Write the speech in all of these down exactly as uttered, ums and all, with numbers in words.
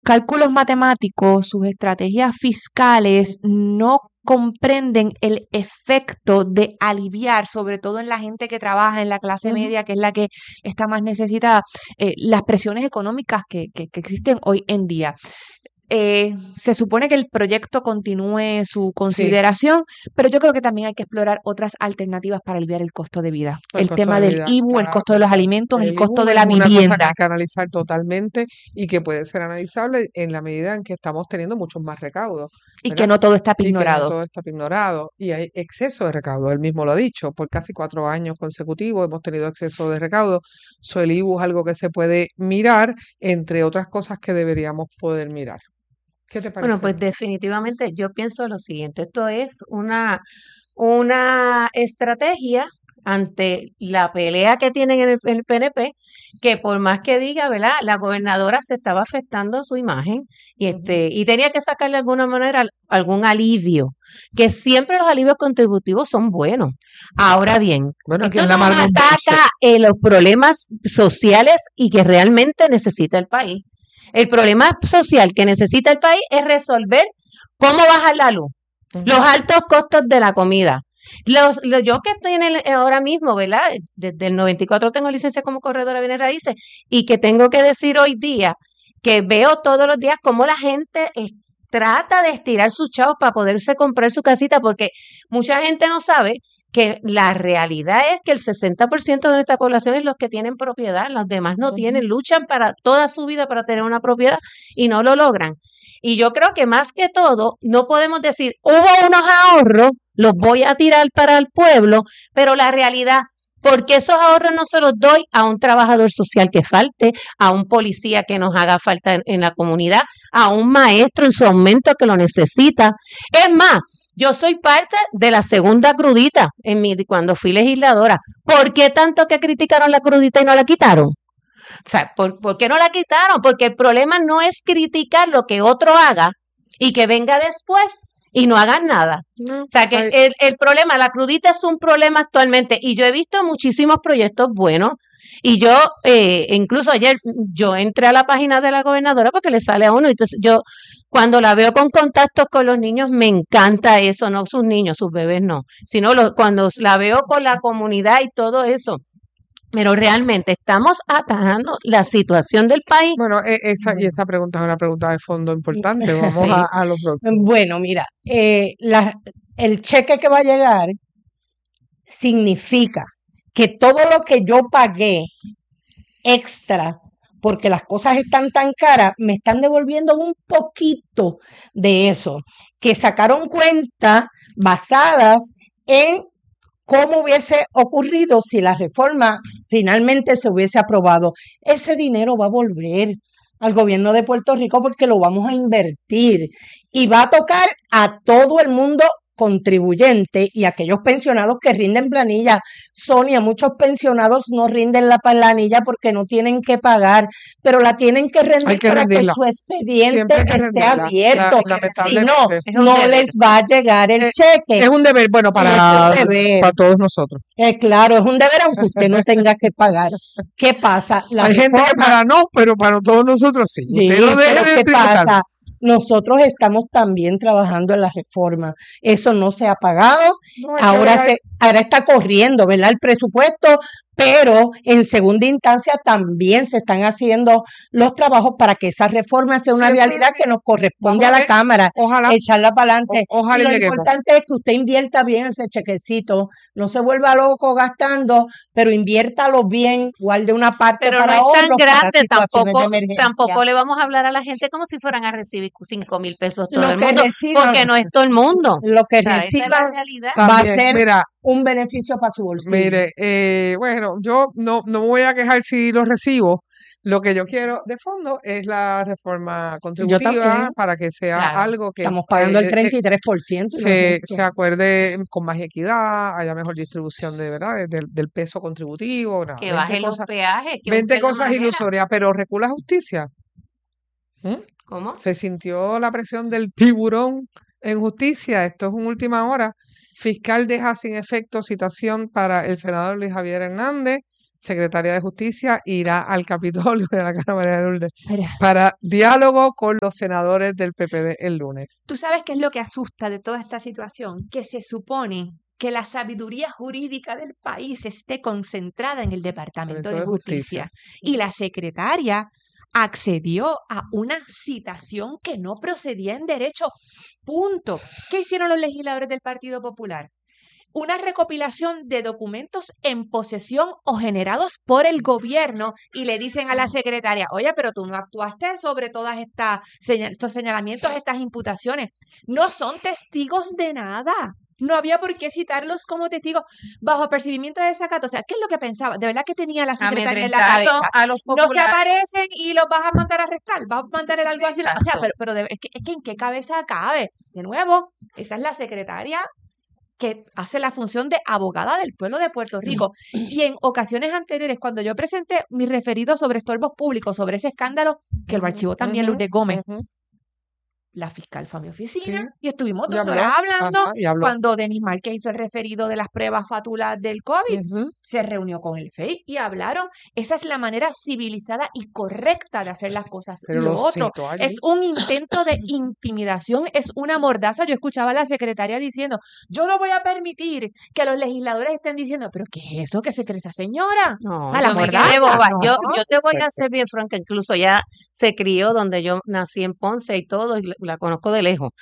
cálculos matemáticos, sus estrategias fiscales no comprenden el efecto de aliviar, sobre todo en la gente que trabaja en la clase Ujú. media, que es la que está más necesitada, eh, las presiones económicas que, que, que existen hoy en día. Eh, se supone que el proyecto continúe su Sí, consideración, pero yo creo que también hay que explorar otras alternativas para aliviar el costo de vida. el El costo tema de del vida. I V U, el Ah, costo de los alimentos, el el costo I B U de es la una cosa que vivienda. hay que analizar totalmente y que puede ser analizable en la medida en que estamos teniendo muchos más recaudos, Y que ¿verdad? no todo está Y que no ignorado. todo está ignorado. Y hay exceso de recaudo, él mismo lo ha dicho, por casi cuatro años consecutivos hemos tenido exceso de recaudo. So, el I B U es algo que se puede mirar, entre otras cosas que deberíamos poder mirar. ¿Qué te Bueno, parece? pues definitivamente yo pienso lo siguiente, esto es una, una estrategia ante la pelea que tienen en el, en el P N P, que por más que diga, ¿verdad? La gobernadora se estaba afectando su imagen y Ujú. este, y tenía que sacarle de alguna manera algún alivio, que siempre los alivios contributivos son buenos. Ahora bien, Bueno, aquí esto en la no amarga un dulce. ataca eh, los problemas sociales y que realmente necesita el país. El problema social que necesita el país es resolver cómo bajar la luz, los Ujú. altos costos de la comida. Los, lo- yo que estoy en el, ahora mismo, ¿verdad? Desde el noventa y cuatro tengo licencia como corredora de bienes raíces y que tengo que decir hoy día que veo todos los días cómo la gente eh, trata de estirar sus chavos para poderse comprar su casita, porque mucha gente no sabe que la realidad es que el sesenta por ciento de nuestra población es los que tienen propiedad, los demás no Ujú. tienen, luchan para toda su vida para tener una propiedad y no lo logran. Y yo creo que más que todo, no podemos decir, hubo unos ahorros, los voy a tirar para el pueblo, pero la realidad, porque esos ahorros no se los doy a un trabajador social que falte, a un policía que nos haga falta en, en la comunidad, a un maestro en su aumento que lo necesita. Es más, yo soy parte de la segunda crudita en mi, cuando fui legisladora. ¿Por qué tanto que criticaron la crudita y no la quitaron? O sea, ¿por, ¿por qué no la quitaron? Porque el problema no es criticar lo que otro haga y que venga después y no hagan nada. No, O sea, que hay- el, el problema, la crudita es un problema actualmente y yo he visto muchísimos proyectos buenos y yo, eh, incluso ayer, yo entré a la página de la gobernadora porque le sale a uno, entonces yo cuando la veo con contactos con los niños me encanta eso, no sus niños, sus bebés no, sino lo, cuando la veo con la comunidad y todo eso. Pero realmente estamos atajando la situación del país. Bueno, e- esa, y Bueno, esa pregunta es una pregunta de fondo importante. Vamos Sí. a, a lo próximo. bueno, mira, eh, la- el cheque que va a llegar significa que todo lo que yo pagué extra porque las cosas están tan caras, me están devolviendo un poquito de eso, que sacaron cuentas basadas en cómo hubiese ocurrido si la reforma finalmente se hubiese aprobado. Ese dinero va a volver al gobierno de Puerto Rico porque lo vamos a invertir y va a tocar a todo el mundo contribuyente y aquellos pensionados que rinden planilla. Sonia, muchos pensionados no rinden la planilla porque no tienen que pagar, pero la tienen que Hay rendir que para que rendirla. su expediente Siempre hay que esté rendirla. La, abierto. Si no, lamentablemente. Es un no deber. les va a llegar el Eh, cheque. es un deber, bueno, Es para, un deber. para todos nosotros. Eh, claro, es un deber aunque usted no tenga que pagar. ¿Qué pasa? La Hay gente que reforma, para no, pero para todos nosotros sí. Usted sí, no deje pero de ¿qué tributar. pasa? Nosotros estamos también trabajando en la reforma. Eso no se ha pagado. No, hay que Ahora bregar. se, ahora está corriendo, ¿verdad? El presupuesto, pero en segunda instancia también se están haciendo los trabajos para que esa reforma sea Sí, una eso es lo realidad que que nos Vamos corresponde a a la ver. Cámara, Ojalá, echarla para adelante. o- ojalá Y y lo lleguemos. importante es que usted invierta bien ese chequecito, no se vuelva loco gastando, pero inviértalo bien, guarde una parte Pero no para es tan otros, para grande, situaciones de tampoco, emergencia. tampoco le vamos a hablar a la gente como si fueran a recibir cinco mil pesos todo Lo el que mundo, reciban, porque no es todo el mundo. lo que O sea, esa es la reciban realidad. va a También, ser mira, un beneficio para su bolsillo. mire, eh, bueno, yo no, no me voy a quejar si lo recibo. Lo que yo quiero de fondo es la reforma Yo contributiva también. para que sea Claro. algo que Estamos pagando el eh, eh, treinta y tres por ciento y no se, resto. se acuerde con más equidad, haya mejor distribución de verdad del, del peso contributivo, nada, Que veinte bajen los cosas, peajes, que veinte busquen la cosas manera. ilusorias, pero recula justicia. ¿Mm? ¿Cómo? Se sintió la presión del tiburón en justicia. Esto es una última hora. Fiscal deja sin efecto citación para el senador Luis Javier Hernández. secretaria de Justicia irá al Capitolio de la Cámara de Lourdes Pero, para diálogo con los senadores del P P D el lunes. ¿tú sabes qué es lo que asusta de toda esta situación? Que se supone que la sabiduría jurídica del país esté concentrada en el Departamento de Justicia. Y la secretaria accedió a una citación que no procedía en derecho. Punto. ¿Qué hicieron los legisladores del Partido Popular? Una recopilación de documentos en posesión o generados por el gobierno y le dicen a la secretaria, oye, pero tú no actuaste sobre todas estas señal- estos señalamientos, estas imputaciones. No son testigos de nada. No había por qué citarlos como testigos bajo percibimiento de desacato. O sea, ¿qué es lo que pensaba? De verdad que tenía la secretaria en la Amedrentando cabeza. a los No se populares. aparecen y los vas a mandar a arrestar, vas a mandar el algo así. O sea, Exacto. pero, pero de- es, que, es que en qué cabeza cabe. De nuevo, esa es la secretaria que hace la función de abogada del pueblo de Puerto Rico. Y en ocasiones anteriores, cuando yo presenté mi referido sobre estorbos públicos, sobre ese escándalo, que lo archivó también Ujú, Lourdes Gómez, ujú. la fiscal fue a mi oficina Sí. y estuvimos Y dos habló, horas hablando. ajá, y habló. Cuando Denis Márquez hizo el referido de las pruebas fátulas del COVID, Ujú. se reunió con el F E I y hablaron. Esa es la manera civilizada y correcta de hacer las cosas. Pero Lo lo otro citó allí. es un intento de intimidación, es una mordaza. Yo escuchaba a la secretaria diciendo, yo no voy a permitir que los legisladores estén diciendo, pero ¿qué es eso que se cree esa señora? No, A la yo me mordaza. quedé boba. No. Yo, yo te voy a Perfecto. ser bien franca, incluso ya se crió donde yo nací en Ponce y todo, y la, la conozco de lejos.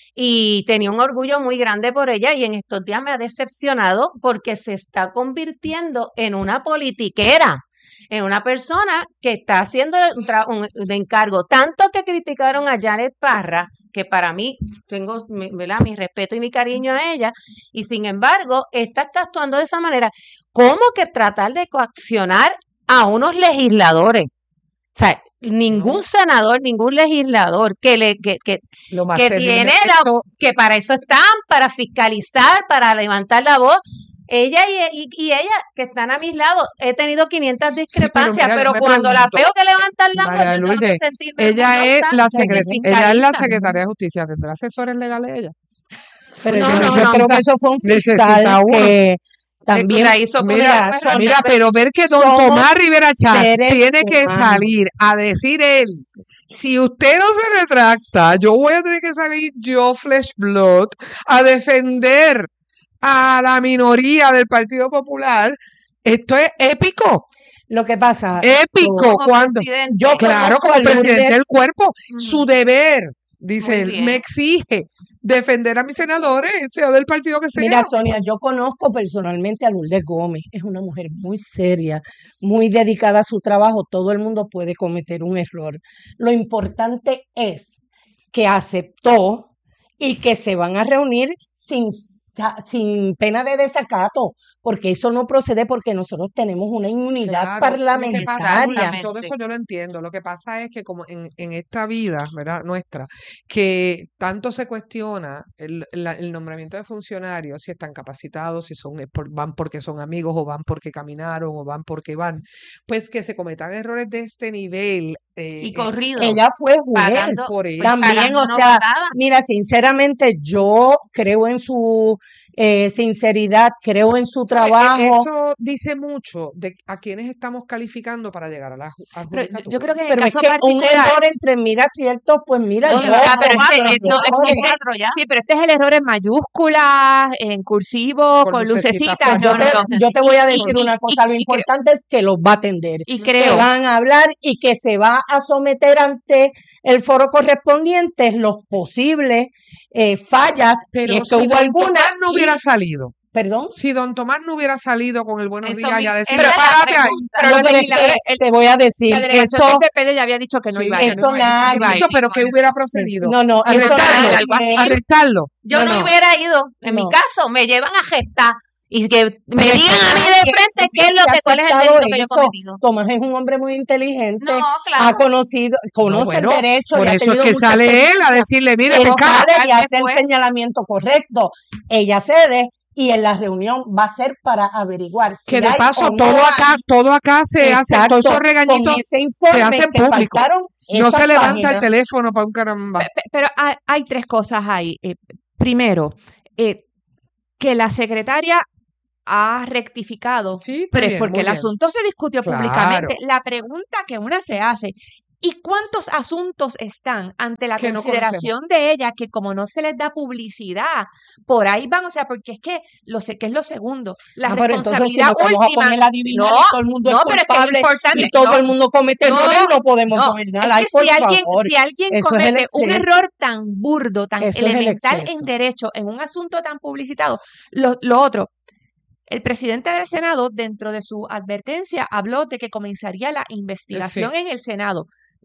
Y tenía un orgullo muy grande por ella y en estos días me ha decepcionado porque se está convirtiendo en una politiquera, en una persona que está haciendo un, tra- un- de encargo. Tanto que criticaron a Janet Parra, que para mí tengo mi, ¿verdad? mi respeto y mi cariño a ella, y sin embargo, esta está actuando de esa manera. ¿Cómo que tratar de coaccionar a unos legisladores? O sea, ningún No. senador, ningún legislador que le que, que, Lo más que terrible tiene es la, esto, que para eso están, para fiscalizar, para levantar la voz. Ella y, y, y ella, que están a mis lados, he tenido quinientas sí, pero discrepancias, mira, yo pero me cuando la pregunto, veo que levantan la voz, María yo tengo que Lourdes, sentirme ella es orgullosa la de que secre- ella es la fiscaliza. secretaria de Justicia, ¿tendrá asesores legales ella? Pero No, yo, no, yo no. creo que eso fue un Necesita fiscal uno. que también, La hizo con mira, la Sonia, Mira, pero ver que don somos Tomás Rivera Chatz seres tiene que humanos. salir a decir él, si usted no se retracta, yo voy a tener que salir yo, Flesh Blood, a defender a la minoría del Partido Popular. Esto es épico, Lo que pasa, épico, como cuando presidente. yo claro, conozco como a presidente Lourdes, del cuerpo, su Ujú. deber, dice Muy él, bien. me exige defender a mis senadores, sea del partido que sea. mira, Sonia, yo conozco personalmente a Lourdes Gómez. Es una mujer muy seria, muy dedicada a su trabajo. Todo el mundo puede cometer un error. Lo importante es que aceptó y que se van a reunir sin, sa- sin pena de desacato, porque eso no procede porque nosotros tenemos una inmunidad Claro, lo que pasa, Lula, parlamentaria. todo eso yo lo entiendo. Lo que pasa es que como en, en esta vida, ¿verdad? Nuestra, que tanto se cuestiona el, la- el nombramiento de funcionarios, si están capacitados, si son eh, por- van porque son amigos o van porque caminaron o van porque van, pues que se cometan errores de este nivel. eh, Y eh, corrido, Ella fue juez. pagando, por eso. También, pagando o sea, novatada. mira, sinceramente, yo creo en su eh, sinceridad, creo en su ¿Sabe? E- trabajo, Eso dice mucho de a quienes estamos calificando para llegar a la ju- a Pero yo, yo judicatura. creo que en el pero es caso que un particular, error entre, mira, cierto, pues mira, No, yo ya, pero cometo este, esto es con errores. cuatro ya. sí, pero este es el error en mayúsculas, en cursivo, Con con lucecita lucecitas. fuerte. Yo No, te, no, no. yo te voy a Y, decir y, una y, cosa, lo y, cre- importante es que los va a atender, y que creo, van a hablar y que se va a someter ante el foro correspondiente los posibles eh, fallas, si Pero es que si hubo don alguna, Tomás no y, hubiera salido, perdón, si don Tomás no hubiera salido con el buenos Eso días y mi- a esa decirle, es la párate ahí, pregunta. pero no, los pero es que legisladores, el- te voy a decir, la delegación eso, del P P D ya había dicho que no sí, iba a que ir. eso no iba a ir. No iba a nadie, ir. Chiquito, pero ¿qué hubiera procedido? no, no, eso Arrestarlo, nadie, algo así. arrestarlo. Yo no, no no, hubiera ido. En mi no. caso, me llevan a gestar y que me Pero es que digan a mí de nadie frente qué es lo hubiese que, cuál es el aceptado delito que yo he eso. cometido. Tomás es un hombre muy inteligente, No, ha claro. conocido, No, conoce bueno, el derecho por y ha eso es tenido que mucha sale él a experiencia. decirle, mire, Él ven acá. sale y alcalde hace el fue. señalamiento correcto. Ella cede y en la reunión va a ser para averiguar si Que de hay paso o no todo acá, hay. todo acá se hace, todos Exacto, esos con regañitos ese se informe hacen que públicos. faltaron No esas se levanta el páginas. teléfono para un caramba. Pe- pe- Pero hay, hay tres cosas ahí. Eh, primero, eh, que la secretaria ha rectificado, Sí, está pero es bien, porque muy el bien. asunto se discutió Claro. públicamente. La pregunta que una se hace, ¿y cuántos asuntos están ante la Que no consideración de ella que como no se les da publicidad, por ahí van? O sea, porque es que lo sé que es lo segundo, la Ah, pero entonces si responsabilidad nos vamos a última. poner a adivinar No, y todo el mundo no, es pero es que es culpable importante. y todo No, el mundo comete no, errores, no podemos no, saber nada. es Ay, que por si alguien, favor, si alguien eso es el comete un exceso. error tan burdo, tan Eso es el elemental en exceso. derecho, en un asunto tan publicitado, lo, lo otro, el presidente del Senado, dentro de su advertencia, habló de que comenzaría la investigación Sí. en el Senado.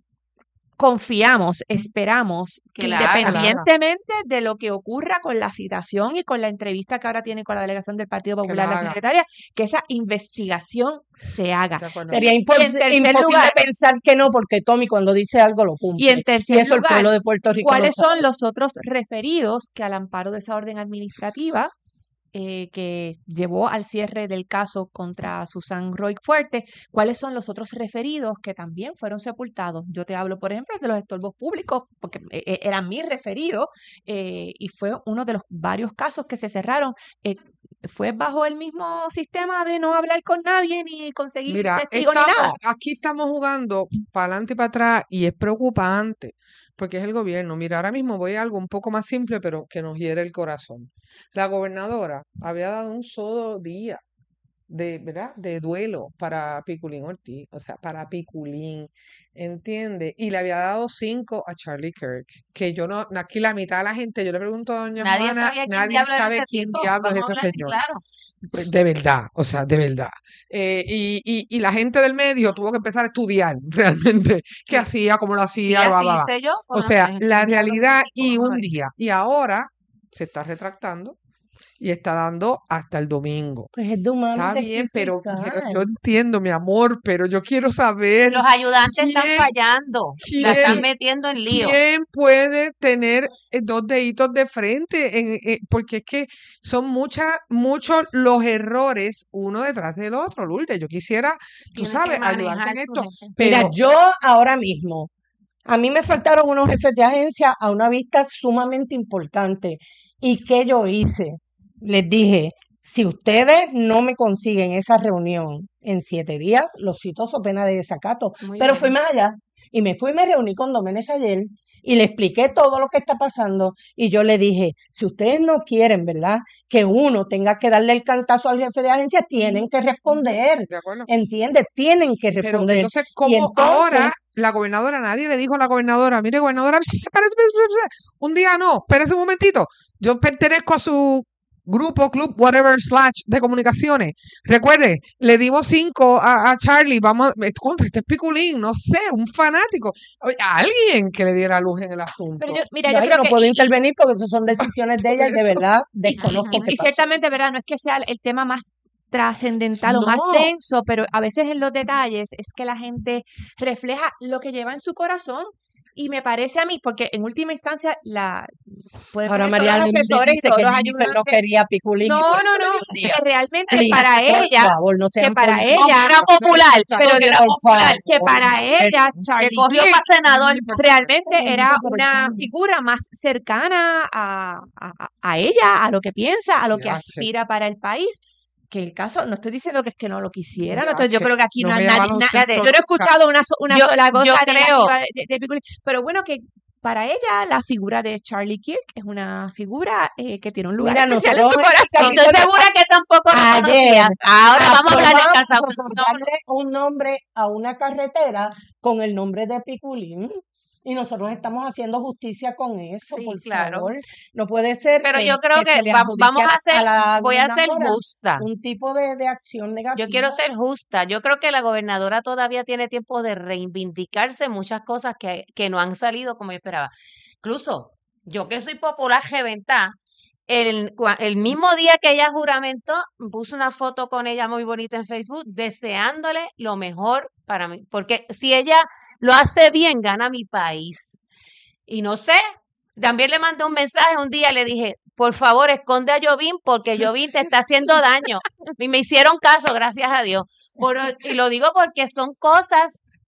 Confiamos, esperamos que, Que la haga. independientemente de lo que ocurra con la citación y con la entrevista que ahora tiene con la delegación del Partido Popular, la la haga. secretaria, que esa investigación se haga. De acuerdo. Sería Y en impos- tercer imposible lugar- pensar que no, porque Tommy cuando dice algo lo cumple. Y en tercer Y eso lugar, el pueblo de Puerto Rico lo ¿cuáles sabe. son los otros referidos que al amparo de esa orden administrativa eh, que llevó al cierre del caso contra Susan Roy Fuerte, cuáles son los otros referidos que también fueron sepultados? Yo te hablo, por ejemplo, de los estorbos públicos, porque eh, eh, era mi referido eh, y fue uno de los varios casos que se cerraron. Eh, fue bajo el mismo sistema de no hablar con nadie ni conseguir Mira, testigos ni estamos, nada. aquí estamos jugando para adelante y para atrás y es preocupante porque es el gobierno. Mira, ahora mismo voy a algo un poco más simple, pero que nos hiere el corazón. La gobernadora había dado un solo día de, ¿verdad? de duelo para Piculín Ortiz, o sea, para Piculín, ¿entiendes? Y le había dado cinco a Charlie Kirk, que yo no, aquí la mitad de la gente, yo le pregunto a doña Nadie Juana, sabía quién nadie diablo era sabe ese quién tipo. diablo es Vamos a ese hablar señor. claro. Pues, de verdad, o sea, de verdad. Eh, y, y, y la gente del medio tuvo que empezar a estudiar realmente qué Sí. hacía, cómo lo Sí, hacía, bla, así bla, bla. hice yo. O Bueno, sea, pues, la ¿quién diablo es realidad ese tipo? y Vamos a un ver. día. Y ahora se está retractando y está dando hasta el domingo. Pues es de humano Está bien, pero, pero testificar. yo entiendo, mi amor, pero yo quiero saber Los ayudantes están quién, fallando. La están quién, metiendo en lío. quién puede tener eh, dos deditos de frente, en, eh, porque es que son muchas, muchos los errores uno detrás del otro, Lourdes. Yo quisiera, tú Tienen que sabes, ayudarte manejar en su esto, gente. Mira, pero yo ahora mismo, a mí me faltaron unos jefes de agencia a una vista sumamente importante. ¿Y qué yo hice? Les dije, si ustedes no me consiguen esa reunión en siete días, los cito so pena de desacato. Muy Pero bien. fui más allá y me fui y me reuní con Doménez ayer y le expliqué todo lo que está pasando y yo le dije, si ustedes no quieren, ¿verdad? Que uno tenga que darle el cantazo al jefe de agencia, tienen que responder, de acuerdo. ¿entiendes? Tienen que Pero responder. entonces, Y como entonces, ahora la gobernadora, nadie le dijo a la gobernadora, mire, gobernadora, espérese, espérese, espérese, un día no, espérese un momentito, yo pertenezco a su grupo, club, whatever, slash, de comunicaciones. Recuerde, le dimos cinco a, a Charlie, vamos, a- contra este es Piculín, no sé, un fanático, oye, a alguien que le diera luz en el asunto. Pero yo, mira, ya yo yo creo no que puedo y- intervenir porque eso son decisiones de Por ella y de eso. verdad y, y- desconozco y- qué y pasó. ciertamente, ¿verdad? No es que sea el tema más trascendental o más No, denso, pero a veces en los detalles es que la gente refleja lo que lleva en su corazón. Y me parece a mí, porque en última instancia la pueden Ahora poner todos María los Linda asesores y dice todos que los Jennifer no ayudantes. quería a Piculín y No, por no, eso le no. dio un día. que Realmente Elija, para por ella, favor, no que sean para políticos. Porque ella, era popular, pero porque Dios, era por popular, que favor, para ella, que Charlie cogió Kirk para senador. realmente Bendito era por el una cambio. figura más cercana a, a, a ella, a lo que piensa, a lo que ya, che, aspira para el país. Que el caso, no estoy diciendo que es que no lo quisiera, no ya, estoy- yo che, creo que aquí no no, me nadie, llama los na- Fíjate, yo centros no he nunca. escuchado una, so- una Yo, sola yo cosa creo, negativa de, de, de Piculín, pero bueno, que para ella la figura de Charlie Kirk es una figura eh, que tiene un lugar Mira, especial en su nosotros en el corazón. estoy capítulo segura que tampoco lo ayer conocía. Ahora vamos a hablar del aprobamos cansado. otorgarle un nombre a una carretera con el nombre de Piculín. Y nosotros estamos haciendo justicia con eso, Sí, por claro. favor. No puede ser Pero que, yo creo que se que le va- adjudique vamos a, a a hacer, la voy a ser gobernadora justa. un tipo de, de acción negativa. Yo quiero ser justa. Yo creo que la gobernadora todavía tiene tiempo de reivindicarse en muchas cosas que, que no han salido como yo esperaba. Incluso yo que soy popular reventá, el, cua- el mismo día que ella juramentó, puse una foto con ella muy bonita en Facebook, deseándole lo mejor para mí. Porque si ella lo hace bien, gana mi país. Y no sé, también le mandé un mensaje un día, le dije, por favor, esconde a Jovín porque Jovín te está haciendo daño. Y me hicieron caso, gracias a Dios. Por- y lo digo porque son cosas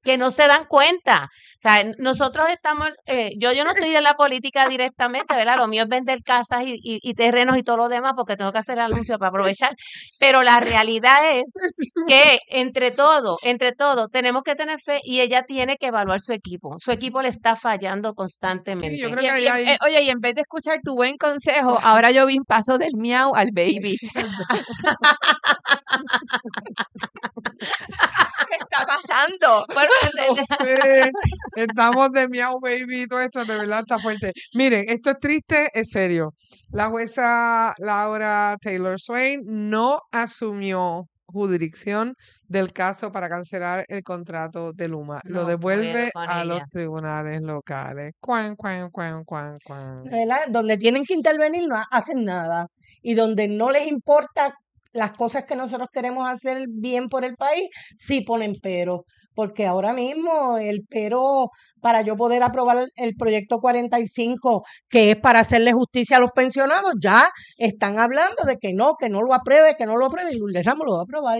que no se dan cuenta. O sea, nosotros estamos, eh, yo yo no estoy en la política directamente, ¿verdad? Lo mío es vender casas y, y, y terrenos y todo lo demás porque tengo que hacer anuncio para aprovechar. Pero la realidad es que entre todo, entre todo, tenemos que tener fe y ella tiene que evaluar su equipo. Su equipo le está fallando constantemente. Sí, yo creo Y- que ahí y- hay... eh, oye, y en vez de escuchar tu buen consejo, ahora yo vi un paso del miau al baby. ¿Qué está pasando? Bueno, No sé, estamos de miau baby y todo esto, de verdad está fuerte. Miren, esto es triste, es serio. La jueza Laura Taylor Swain no asumió jurisdicción del caso para cancelar el contrato de Luma. Lo No devuelve puedo con a los ella. tribunales locales. Cuan, cuan, cuan, cuan, cuan. ¿verdad? Donde tienen que intervenir no hacen nada. Y donde no les importa las cosas que nosotros queremos hacer bien por el país, sí ponen pero. Porque ahora mismo el pero para yo poder aprobar el, el proyecto cuarenta y cinco, que es para hacerle justicia a los pensionados, ya están hablando de que no, que no lo apruebe, que no lo apruebe, y Lourdes Ramos lo va a aprobar.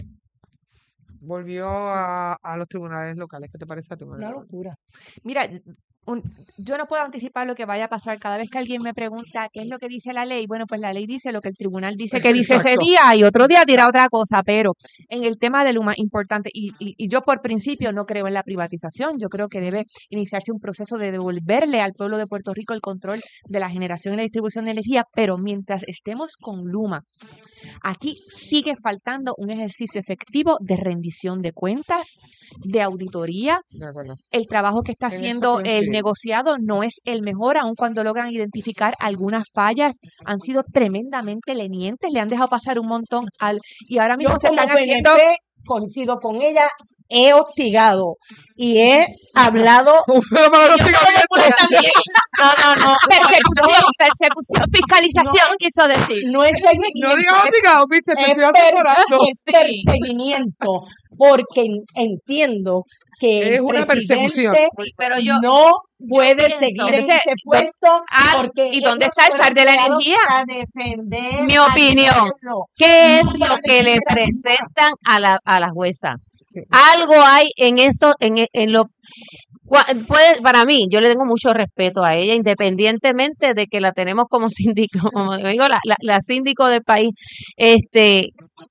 Volvió a, a los tribunales locales. ¿Qué te parece a ti, Una Manuel? locura. Mira, un- yo no puedo anticipar lo que vaya a pasar. Cada vez que alguien me pregunta qué es lo que dice la ley, bueno, pues la ley dice lo que el tribunal dice que dice ese Exacto. día y otro día dirá otra cosa, pero en el tema de Luma, importante, y, y, y yo por principio no creo en la privatización, yo creo que debe iniciarse un proceso de devolverle al pueblo de Puerto Rico el control de la generación y la distribución de energía, pero mientras estemos con Luma, aquí sigue faltando un ejercicio efectivo de rendición de cuentas, de auditoría. De acuerdo. El trabajo que está En eso haciendo el coincidimos. negociado no es el mejor, aun cuando logran identificar algunas fallas, han sido tremendamente lenientes, le han dejado pasar un montón al y ahora mismo Yo se como están haciendo P N P coincido con ella, he hostigado y he hablado. Pero para los hostigamientos. también. No, no, no. persecución, persecución, fiscalización, quiso decir. No es seguimiento, No digas es- hostigado, viste, te es, estoy per- asesorando. es perseguimiento, porque en- entiendo que Es el una persecución. presidente Pero yo, no puede pienso- seguir en Entonces, ese puesto ah, porque ¿y dónde ellos está el fueron zar de la creados energía? para defender Mi al opinión. pueblo. ¿qué es No lo para que le defender a Luma. presentan a la, a la jueza? Sí. Algo hay en eso, en, e- en lo cua- puede, para mí, yo le tengo mucho respeto a ella, independientemente de que la tenemos como síndico, como digo, la, la, la síndico del país. Este,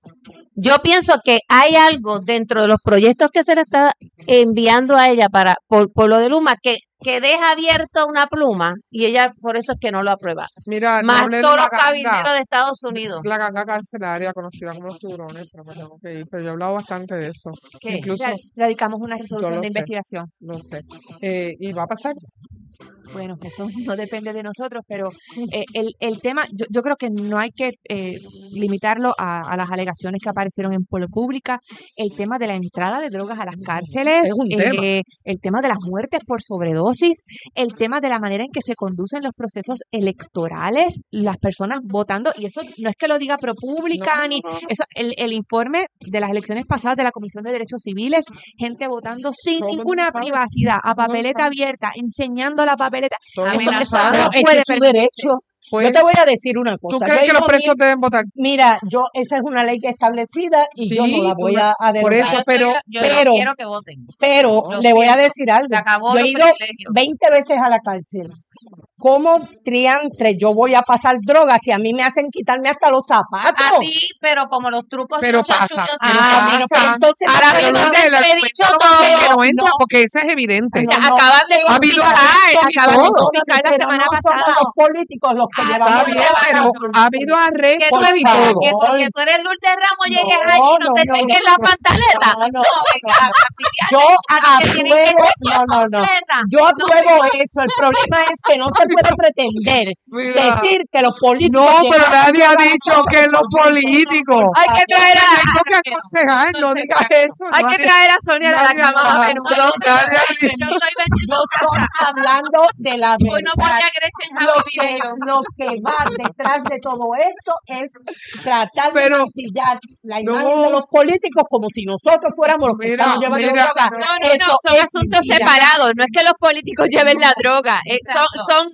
yo pienso que hay algo dentro de los proyectos que se le está enviando a ella para por, por lo de Luma que, que deja abierto una pluma y ella por eso es que no lo aprueba. Mira, no Más hablé de todos la los ganga, cabilderos de Estados Unidos. la ganga carcelaria conocida como los tiburones, pero me tengo que ir. Pero yo he hablado bastante de eso. ¿Qué? Incluso, Ra- Radicamos una yo resolución lo de sé, investigación. lo sé. Eh, y va a pasar. Bueno, eso no depende de nosotros, pero eh, el, el tema, yo, yo creo que no hay que eh, limitarlo a, a las alegaciones que aparecieron en Polo Pública, el tema de la entrada de drogas a las cárceles, Es un tema. eh, el tema de las muertes por sobredosis, el tema de la manera en que se conducen los procesos electorales, las personas votando, y eso no es que lo diga ProPublica, No, ni no, no. eso, el, el informe de las elecciones pasadas de la Comisión de Derechos Civiles, gente votando sin Todo el mundo ninguna sabe. privacidad, a Todo el mundo papeleta sabe. abierta, enseñando la papeleta. Todo el A mí Eso, mundo me eso sabe. no Bueno, ese puede es su permitirse. derecho. Pues, Yo te voy a decir una ¿tú cosa. Yo crees he que los ido presos bien- deben votar? Mira, yo esa es una ley que establecida y yo no Sí, la tú voy no- a, a por derogar. eso, Yo pero, estoy- yo no pero- quiero que voten. Pero Lo le voy a siento. decir algo. Se acabó Yo he los ido privilegios. veinte veces a la cárcel. ¿Cómo triantre yo voy a pasar drogas si a mí me hacen quitarme hasta los zapatos? A ti, pero como los trucos Pero de los pasa, chanchullos pero se Ah, ven. bueno, pasa. pero entonces Ahora no, mismo no, Lourdes, te el he argumento dicho no todo. que no entra, No. porque ese es evidente. O no, sea, no, acaban de no, Ha habido notificar, arrestos y acaban de todo. notificar la pero semana no somos pasada. los políticos los que Ah, llevamos Está no, bien, no, drogas pero a no, los ha habido que arrestos tú Por y esperas todo. que favor. porque tú eres Lourdes Ramos llegues No, allí y no no, te no, cheques no. la pantaleta. No, no, No, venga, a fastidiar. Yo A ti te tienen que apruebo, chequear no, no, no. completa. Yo apruebo eso. El problema es que no se puede pretender Mira, decir que los políticos. no, pero llevamos nadie ha drogas dicho a que los políticos. Hay que traer a, Tengo que aconsejar, no digas eso. hay que nadie- traer a Sonia de la nadie- cama a ajá. menudo. Nadie ha Yo dicho. estoy vendiendo Yo estoy hablando de la hoy no voy verdad. a Gretchen Lo Javi que, video. lo que va detrás de todo esto es tratar de Pero- mancillar la No. imagen de los políticos como si nosotros fuéramos los que Mira, estamos llevando mira, droga. No, no, Eso no, son es asuntos mentira. separados. No es que los políticos lleven la droga. eh, son, Exacto. son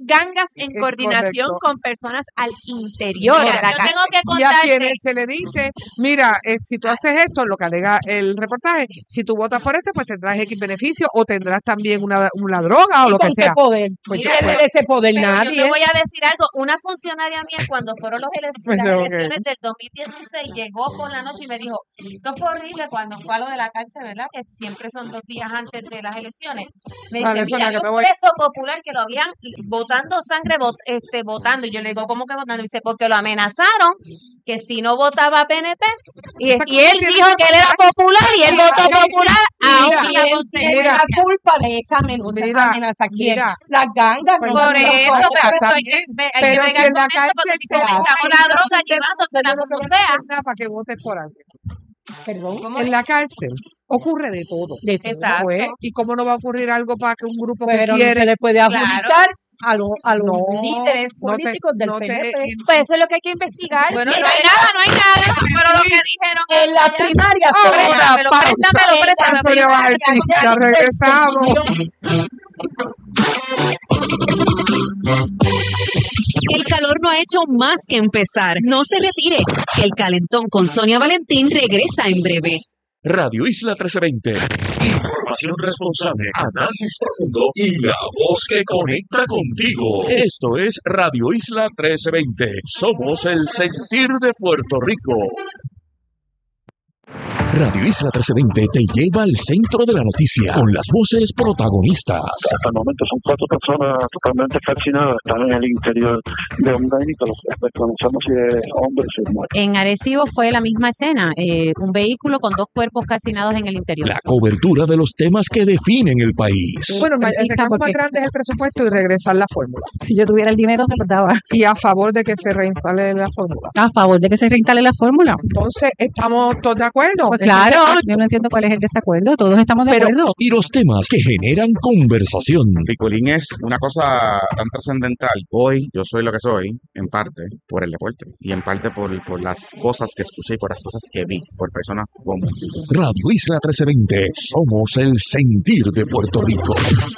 gangas en Es coordinación correcto. con personas al interior de Mira, la yo cárcel. tengo que Y a contarte. quienes se le dice, mira, eh, si tú haces esto, lo que alega el reportaje, si tú votas por este, pues tendrás X beneficio o tendrás también una, una droga o ¿Y lo que con qué sea. poder? Pues Mira, ya, ¿Quién pues, le da ese poder? Pero yo Nadie. te voy a decir algo, una funcionaria mía cuando fueron los ele- Pues, las ok. elecciones del dos mil dieciséis llegó por la noche y me dijo, esto fue horrible cuando fue a lo de la cárcel, ¿verdad? Que siempre son dos días antes de las elecciones. Me dice, Vale, mira, Sonia, hay que un me voy. preso popular que lo habían botando sangre, bot- este, votando. Y yo le digo, ¿cómo que votando? Y dice, porque lo amenazaron que si no votaba P N P. Y, Esa y cosa él tiene dijo que él era popular y él votó Mira, popular mira, aún la ¿Quién tiene consecuencia. la culpa de esa amenaza? Mira, amenaza? ¿Quién? mira. Las gangas. Pues no Por las eso, cosas. pero eso está hay que, bien, ve- hay que pero bregar si en la con esto, porque cárcel si te fomentamos hay la droga, gente llevándosela no como te sea. nada para que votes por alguien. Perdón. En la cárcel ocurre de todo. De todo. Exacto. Pues, ¿y cómo no va a ocurrir algo para que un grupo que Pero no quiere se le puede Claro. adjudicar a, los a los No, líderes no te- políticos del no te- P N P. Pues eso es lo que hay que investigar. Bueno, Sí, no hay nada, no hay nada. Pero lo que dijeron En la primaria, Ahora, préstamelo, pausa. préstamelo, préstamelo, Sonia Valentín, ya regresamos. El calor no ha hecho más que empezar. No se retire. El calentón con Sonia Valentín regresa en breve. Radio Isla trece veinte. Información responsable, análisis profundo y la voz que conecta contigo. Esto es Radio Isla trece veinte. Somos el sentir de Puerto Rico. Radio Isla trece veinte te lleva al centro de la noticia con las voces protagonistas. Hasta el momento son cuatro personas totalmente calcinadas, están en el interior de un vehículo, desconocemos si es hombre o si es mujer. En Arecibo fue la misma escena, eh, un vehículo con dos cuerpos calcinados en el interior. La cobertura de los temas que definen el país. Bueno, el Precisa, reclamo más porque- grande es el presupuesto y regresar la fórmula. Si yo tuviera el dinero, se lo daba. Y a favor de que se reinstale la fórmula. A favor de que se reinstale la fórmula. Entonces, ¿estamos todos de acuerdo? Pues claro, Entonces, yo no entiendo cuál es el desacuerdo, todos estamos de Pero- acuerdo. Y los temas que generan conversación. Picolín es una cosa tan trascendental. Hoy yo soy lo que soy, en parte por el deporte y en parte por, por las cosas que escuché y por las cosas que vi, por personas como Radio Isla trece veinte. Somos el sentir de Puerto Rico.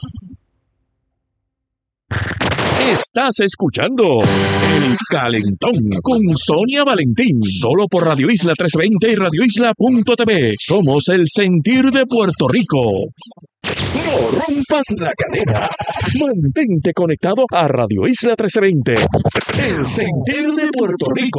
Estás escuchando El Calentón con Sonia Valentín. Solo por Radio Isla trece veinte y radio isla punto t v. Somos el sentir de Puerto Rico. No rompas la cadena. Mantente conectado a Radio Isla trece veinte. El sentir de Puerto Rico.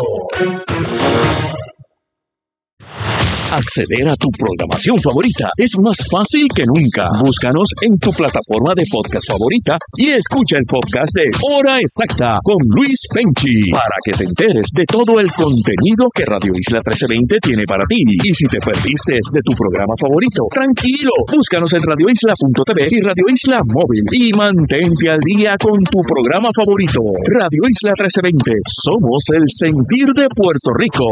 Acceder a tu programación favorita es más fácil que nunca. Búscanos en tu plataforma de podcast favorita y escucha el podcast de Hora Exacta con Luis Penchi para que te enteres de todo el contenido que Radio Isla trece veinte tiene para ti. Y si te perdiste de tu programa favorito, tranquilo, búscanos en radio isla punto t v y Radio Isla Móvil y mantente al día con tu programa favorito. Radio Isla trece veinte, somos el sentir de Puerto Rico.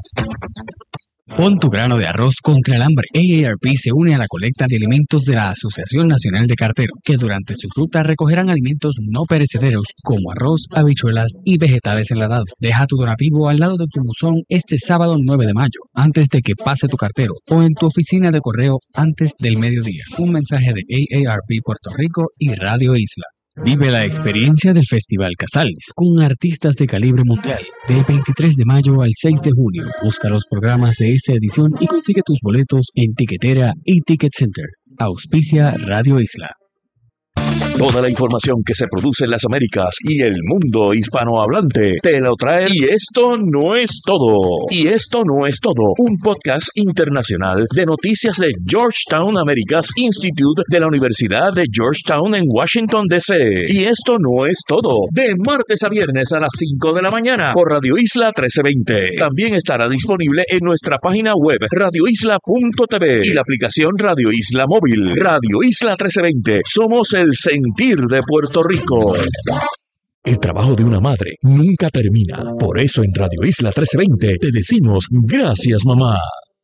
Pon tu grano de arroz contra el hambre. A A R P se une a la colecta de alimentos de la Asociación Nacional de Carteros, que durante su ruta recogerán alimentos no perecederos como arroz, habichuelas y vegetales enlatados. Deja tu donativo al lado de tu buzón este sábado nueve de mayo, antes de que pase tu cartero, o en tu oficina de correo antes del mediodía. Un mensaje de A A R P Puerto Rico y Radio Isla. Vive la experiencia del Festival Casals con artistas de calibre mundial del veintitrés de mayo al seis de junio. Busca los programas de esta edición y consigue tus boletos en Tiquetera y Ticket Center. Auspicia Radio Isla. Toda la información que se produce en las Américas y el mundo hispanohablante te lo trae. Y esto no es todo. Y esto no es todo. Un podcast internacional de noticias de Georgetown Americas Institute de la Universidad de Georgetown en Washington, D C Y esto no es todo. De martes a viernes a las cinco de la mañana por Radio Isla trece veinte. También estará disponible en nuestra página web radio isla punto t v y la aplicación Radio Isla Móvil. Radio Isla trece veinte. Somos el sentir de Puerto Rico. El trabajo de una madre nunca termina. Por eso en Radio Isla trece veinte te decimos gracias, mamá.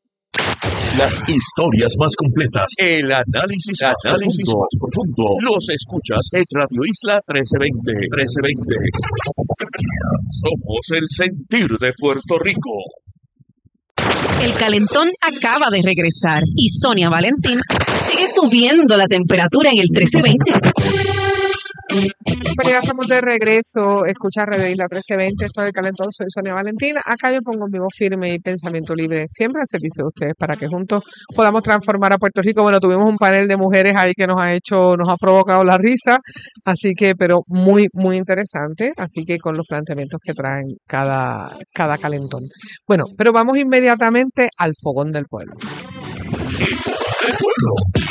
Las historias más completas, el análisis, análisis más profundo, los escuchas en Radio Isla trece veinte. trece veinte. Somos el sentir de Puerto Rico. El calentón acaba de regresar y Sonia Valentín sigue subiendo la temperatura en el trece veinte. Bueno, ya estamos de regreso. Escucha Radio Isla trece veinte. Esto es El Calentón. Soy Sonia Valentina. Acá yo pongo vivo firme y pensamiento libre siempre al servicio de ustedes para que juntos podamos transformar a Puerto Rico. Bueno, tuvimos un panel de mujeres ahí que nos ha hecho, nos ha provocado la risa. Así que, pero muy, muy interesante. Así que con los planteamientos que traen cada, cada calentón. Bueno, pero vamos inmediatamente al fogón del pueblo. El pueblo.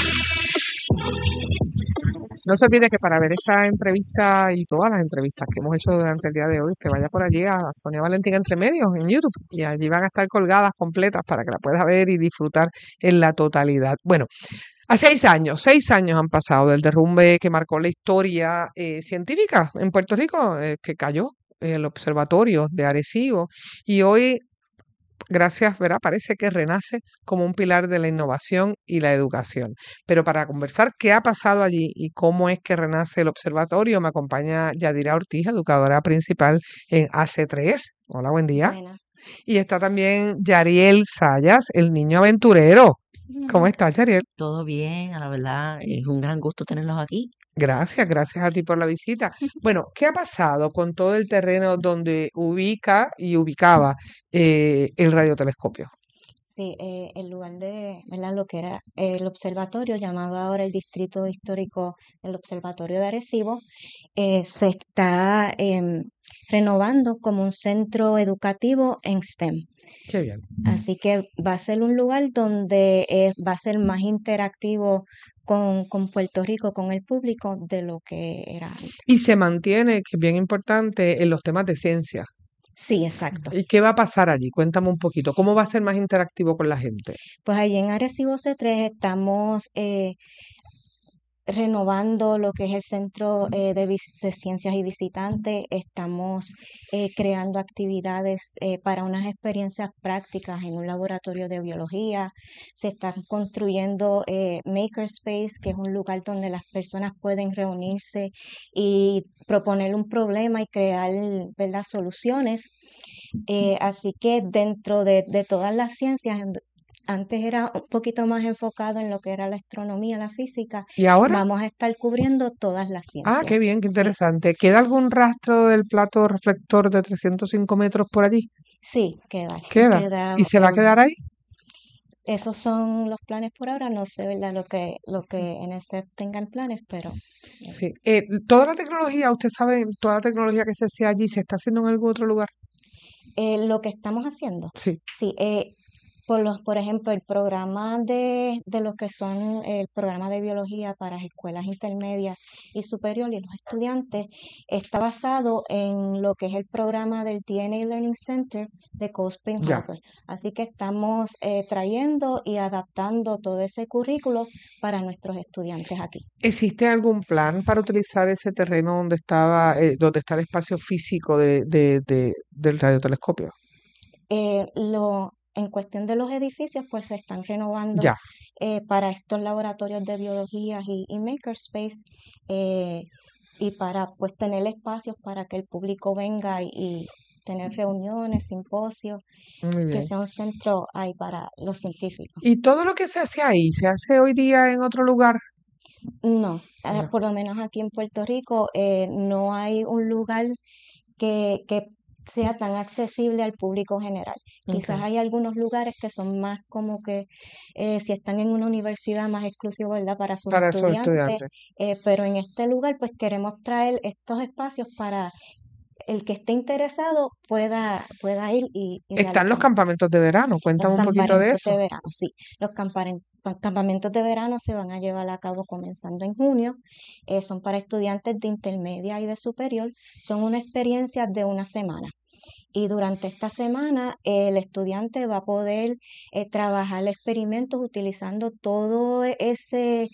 No se olvide que para ver esta entrevista y todas las entrevistas que hemos hecho durante el día de hoy, que vaya por allí a Sonia Valentín Entre Medios en YouTube y allí van a estar colgadas completas para que la puedas ver y disfrutar en la totalidad. Bueno, a seis años, seis años han pasado del derrumbe que marcó la historia eh, científica en Puerto Rico, eh, que cayó el observatorio de Arecibo y hoy, gracias, ¿verdad? Parece que renace como un pilar de la innovación y la educación. Pero para conversar qué ha pasado allí y cómo es que renace el observatorio, me acompaña Yadira Ortiz, educadora principal en A C tres. Hola, buen día. Buena. Y está también Yariel Sayas, el niño aventurero. ¿Cómo estás, Yariel? Todo bien, a la verdad, es un gran gusto tenerlos aquí. Gracias, gracias a ti por la visita. Bueno, ¿qué ha pasado con todo el terreno donde ubica y ubicaba eh, el radiotelescopio? Sí, eh, el lugar de, ¿verdad? Lo que era el observatorio, llamado ahora el Distrito Histórico del Observatorio de Arecibo, eh, se está eh, renovando como un centro educativo en STEM. Qué bien. Así que va a ser un lugar donde eh, va a ser más interactivo con, con Puerto Rico, con el público, de lo que era antes. Y se mantiene, que es bien importante, en los temas de ciencia. Sí, exacto. ¿Y qué va a pasar allí? Cuéntame un poquito. ¿Cómo va a ser más interactivo con la gente? Pues allí en Arecibo C tres estamos eh, renovando lo que es el Centro eh, de, Vis- de Ciencias y Visitantes. Estamos eh, creando actividades eh, para unas experiencias prácticas en un laboratorio de biología. Se están construyendo eh, Makerspace, que es un lugar donde las personas pueden reunirse y proponer un problema y crear, ¿verdad?, soluciones. Eh, así que dentro de, de todas las ciencias, en- antes era un poquito más enfocado en lo que era la astronomía, la física. ¿Y ahora? Vamos a estar cubriendo todas las Ah, ciencias. qué bien, qué Sí, interesante. ¿Queda algún rastro del plato reflector de trescientos cinco metros por allí? sí, queda, Queda. queda, ¿Y se va a em, quedar ahí? esos son los planes por ahora. No sé, ¿verdad?, lo que, lo que N S F tengan planes, pero eh, Sí. Eh, toda la tecnología, usted sabe, toda la tecnología que se hace allí, ¿se está haciendo en algún otro lugar? eh, lo que estamos haciendo, Sí. sí, eh, por los, por ejemplo, el programa de, de lo que son el programa de biología para las escuelas intermedias y superiores y los estudiantes está basado en lo que es el programa del D N A Learning Center de Cold Spring Ya. Harbor. Así que estamos eh, trayendo y adaptando todo ese currículo para nuestros estudiantes aquí. ¿Existe algún plan para utilizar ese terreno donde estaba, eh, donde está el espacio físico de, de- de- del radiotelescopio? Eh, lo, en cuestión de los edificios, pues se están renovando Ya. eh, para estos laboratorios de biología y, y Makerspace eh, y para pues tener espacios para que el público venga y, y tener reuniones, simposios, Muy que bien. sea un centro ahí para los científicos. ¿Y todo lo que se hace ahí, se hace hoy día en otro lugar? No, eh, No. por lo menos aquí en Puerto Rico eh, no hay un lugar que, que sea tan accesible al público general. Quizás Ok. hay algunos lugares que son más como que eh, si están en una universidad más exclusivo, ¿verdad?, para sus Para esos estudiantes, estudiantes. eh, pero en este lugar pues queremos traer estos espacios para el que esté interesado pueda, pueda ir y, y Están los realizar campamentos de verano. los Cuéntame un poquito de campamentos eso. de verano. Sí, los camparen- pa- campamentos de verano se van a llevar a cabo comenzando en junio. Eh, son para estudiantes de intermedia y de superior. Son una experiencia de una semana. Y durante esta semana el estudiante va a poder eh, trabajar experimentos utilizando todo ese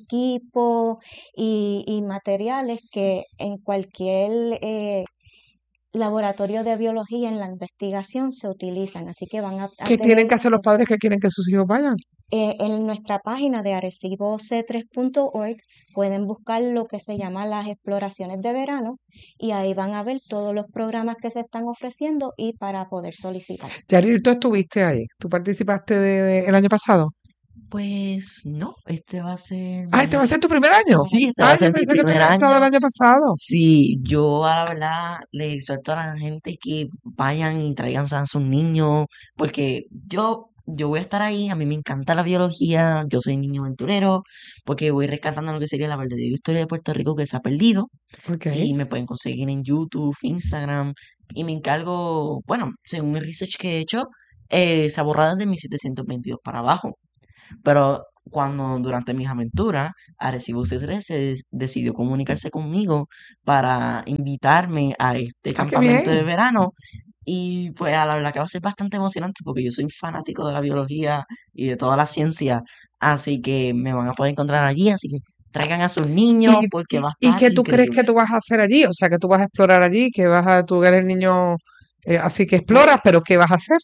equipo y, y materiales que en cualquier eh, laboratorio de biología en la investigación se utilizan. Así que van a, a ¿Qué tienen tener que hacer los padres que quieren que sus hijos vayan? eh, en nuestra página de arecibo c tres punto org pueden buscar lo que se llama las exploraciones de verano y ahí van a ver todos los programas que se están ofreciendo y para poder solicitar. Yarir, tú estuviste ahí. ¿Tú participaste de, el año pasado? Pues no, este va a ser... Ah, ¿este va a ser tu primer año? Sí, este va Ah, a ser yo mi pensé que tú primer habías estado el año. año pasado. Sí, yo a la verdad le exhorto a la gente que vayan y traigan a sus niños, porque yo, yo voy a estar ahí, a mí me encanta la biología, yo soy niño aventurero, porque voy rescatando lo que sería la verdadera historia de Puerto Rico que se ha perdido, Ok. y me pueden conseguir en YouTube, Instagram, y me encargo, bueno, según mi research que he hecho, eh, se ha borrado desde mil setecientos veintidós para abajo. Pero cuando durante mis aventuras, Arecibo C tres se des- decidió comunicarse conmigo para invitarme a este Ah, qué campamento de bien. verano. Y pues a la verdad que va a ser bastante emocionante porque yo soy fanático de la biología y de toda la ciencia. Así que me van a poder encontrar allí. Así que traigan a sus niños ¿Y, porque y, va a y estar qué tú crees que increíble. tú vas a hacer allí? O sea, que tú vas a explorar allí, que vas a, tú eres niño, eh, así que exploras, pero ¿qué vas a hacer?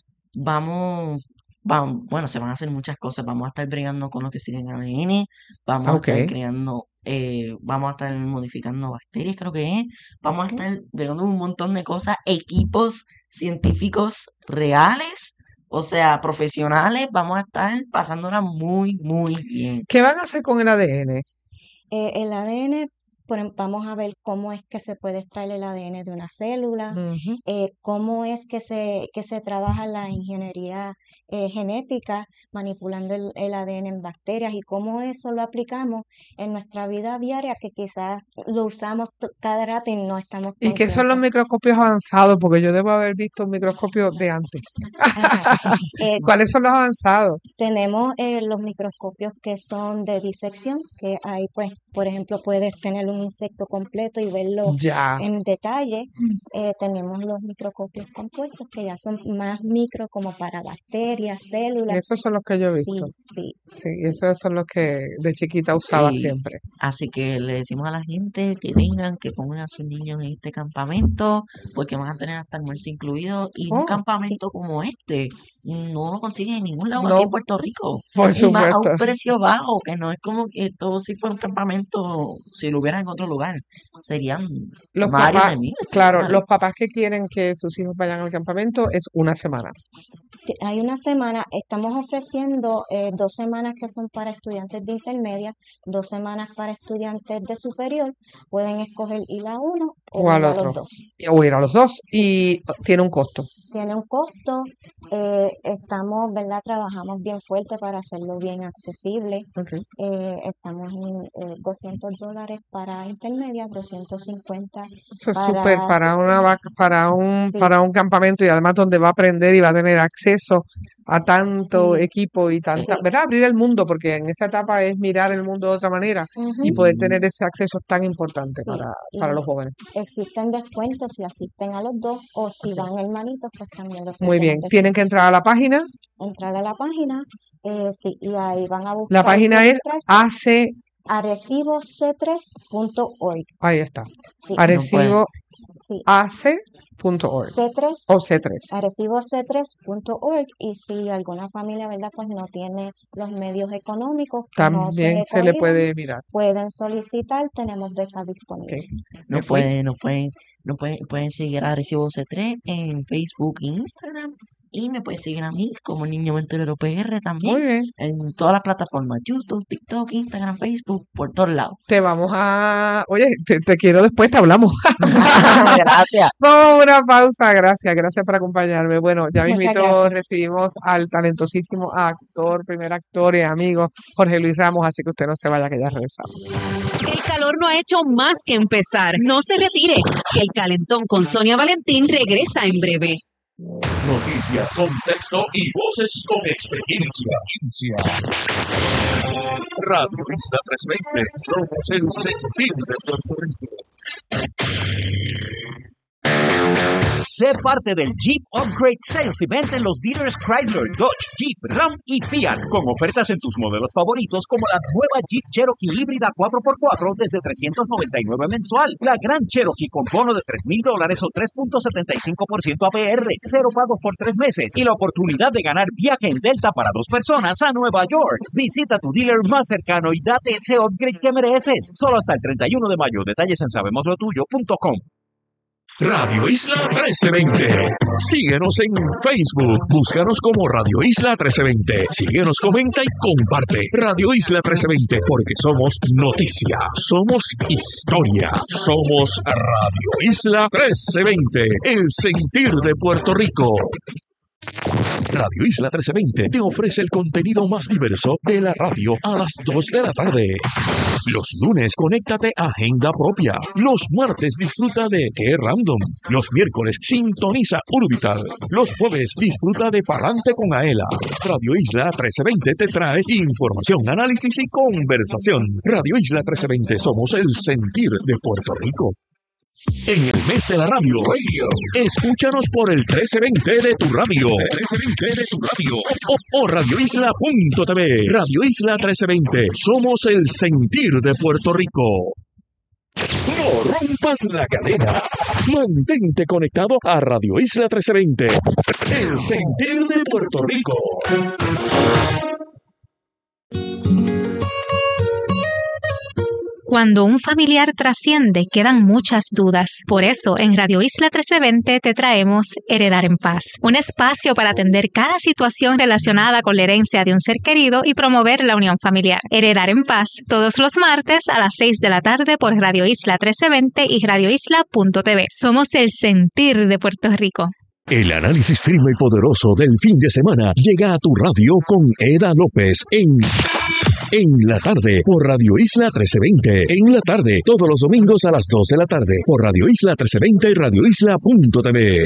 Vamos, vamos, bueno, se van a hacer muchas cosas. Vamos a estar bregando con lo que siguen A D N, Ah, vamos a ok. estar creando, eh, vamos a estar modificando bacterias, creo que es. Vamos a Ok. estar bregando un montón de cosas, equipos científicos reales, o sea, profesionales. Vamos a estar pasándola muy, muy bien. ¿Qué van a hacer con el A D N? Eh, el A D N, por em- vamos a ver cómo es que se puede extraer el A D N de una célula, Ujú. eh, cómo es que se, que se trabaja la ingeniería eh, genética manipulando el, el A D N en bacterias y cómo eso lo aplicamos en nuestra vida diaria que quizás lo usamos t- cada rato y no estamos ¿Y qué son los conscientes. microscopios avanzados? Porque yo debo haber visto un microscopio de antes. Ajá. Eh, ¿Cuáles son los avanzados? Tenemos eh, los microscopios que son de disección, que ahí pues, por ejemplo, puedes tener un insecto completo y verlo Ya. en detalle. Eh, tenemos los microscopios compuestos, que ya son más micro como para bacterias, Y células. esos son los que yo he Sí, visto. sí. Sí, esos son los que de chiquita usaba Sí, siempre. así que le decimos a la gente que vengan, que pongan a sus niños en este campamento, porque van a tener hasta almuerzo incluido. Y un Oh, Sí, campamento como este no lo consiguen en ningún lado aquí no, en Puerto Rico. por Y más a un supuesto. precio bajo, que no es como que todo si fuera un campamento, si lo hubiera en otro lugar, serían Los varios papás, de miles de claro, dólares. los papás que quieren que sus hijos vayan al campamento es una semana. Te- Hay una semana, estamos ofreciendo eh, dos semanas que son para estudiantes de intermedia, dos semanas para estudiantes de superior. Pueden escoger ir a uno o O al ir a los otro. dos. O ir a los dos. Sí, Y tiene un costo. tiene un costo. eh, estamos, ¿verdad? Trabajamos bien fuerte para hacerlo bien accesible. Ok. Eh, estamos en eh, doscientos dólares para intermedia, doscientos cincuenta Eso es súper para para una superior. vac- para un Sí, para un campamento y además donde va a aprender y va a tener acceso a tanto sí, equipo y Eh, tanta, sí. ¿verdad? Abrir el mundo, porque en esa etapa es mirar el mundo de otra manera y Ujú, poder tener ese acceso tan importante sí, para, para los y jóvenes. existen descuentos si asisten a los dos o si Ok. van hermanitos, pues también le Muy ofrecemos bien. Tienen descuentos. que entrar a la página. Entrar a la página, eh, sí, y ahí van a La buscar página es registrarse, A C, arecibo c tres punto org. ahí está. Sí, no pueden, Arecibo sí, A C punto org C tres, o C tres. arecibo c tres punto org. Y si alguna familia, ¿verdad? Pues no tiene los medios económicos que no se También se le cohiban, puede mirar. pueden solicitar, tenemos becas Ok. disponibles. Me no fui. pueden, no pueden, no pueden, pueden seguir a Recibo C tres en Facebook e Instagram. Y me pueden seguir a mí como Niño Aventurero P R Muy también bien. en todas las plataformas, YouTube, TikTok, Instagram, Facebook, por todos lados. Te vamos a... Oye, te, te quiero después, te hablamos. Gracias. Vamos a una pausa. Gracias, gracias por acompañarme. Bueno, ya Muchas mismito gracias. recibimos al talentosísimo actor, primer actor y amigo Jorge Luis Ramos, así que usted no se vaya, que ya regresamos. El calor no ha hecho más que empezar. No se retire, que el calentón con Sonia Valentín regresa en breve. Noticias, contexto y voces con experiencia. Radio Isla trescientos veinte, somos el sentir de Puerto Rico. Sé parte del Jeep Upgrade Sales Event en los dealers Chrysler, Dodge, Jeep, Ram y Fiat, con ofertas en tus modelos favoritos como la nueva Jeep Cherokee híbrida cuatro por cuatro desde trescientos noventa y nueve mensual, la Gran Cherokee con bono de tres mil dólares o tres punto setenta y cinco por ciento A P R, cero pagos por tres meses y la oportunidad de ganar viaje en Delta para dos personas a Nueva York. Visita tu dealer más cercano y date ese upgrade que mereces. Solo hasta el treinta y uno de mayo. Detalles en sabemos lo tuyo punto com. Radio Isla trece veinte. Síguenos en Facebook. Búscanos como Radio Isla trece veinte. Síguenos, comenta y comparte. Radio Isla trece veinte, porque somos noticia, somos historia, somos Radio Isla trece veinte, el sentir de Puerto Rico. Radio Isla trece veinte te ofrece el contenido más diverso de la radio a las dos de la tarde. Los lunes, conéctate a Agenda Propia. Los martes, disfruta de Qué Random. Los miércoles, sintoniza Urbital. Los jueves, disfruta de Palante con Aela. Radio Isla trece veinte te trae información, análisis y conversación. Radio Isla trece veinte, somos el sentir de Puerto Rico. En el mes de la radio, radio, escúchanos por el trece veinte de tu radio, trece veinte de tu radio, o, o radioisla punto t v. Radio Isla trece veinte, somos el sentir de Puerto Rico. No rompas la cadena. Mantente conectado a Radio Isla trece veinte, el sentir de Puerto Rico. Cuando un familiar trasciende, quedan muchas dudas. Por eso, en Radio Isla trece veinte te traemos Heredar en Paz, un espacio para atender cada situación relacionada con la herencia de un ser querido y promover la unión familiar. Heredar en Paz, todos los martes a las seis de la tarde por Radio Isla trece veinte y radioisla punto t v. Somos el sentir de Puerto Rico. El análisis firme y poderoso del fin de semana llega a tu radio con Eda López en... En la tarde, por Radio Isla trece veinte. En la tarde, todos los domingos a las dos de la tarde, por Radio Isla trece veinte y radioisla punto t v.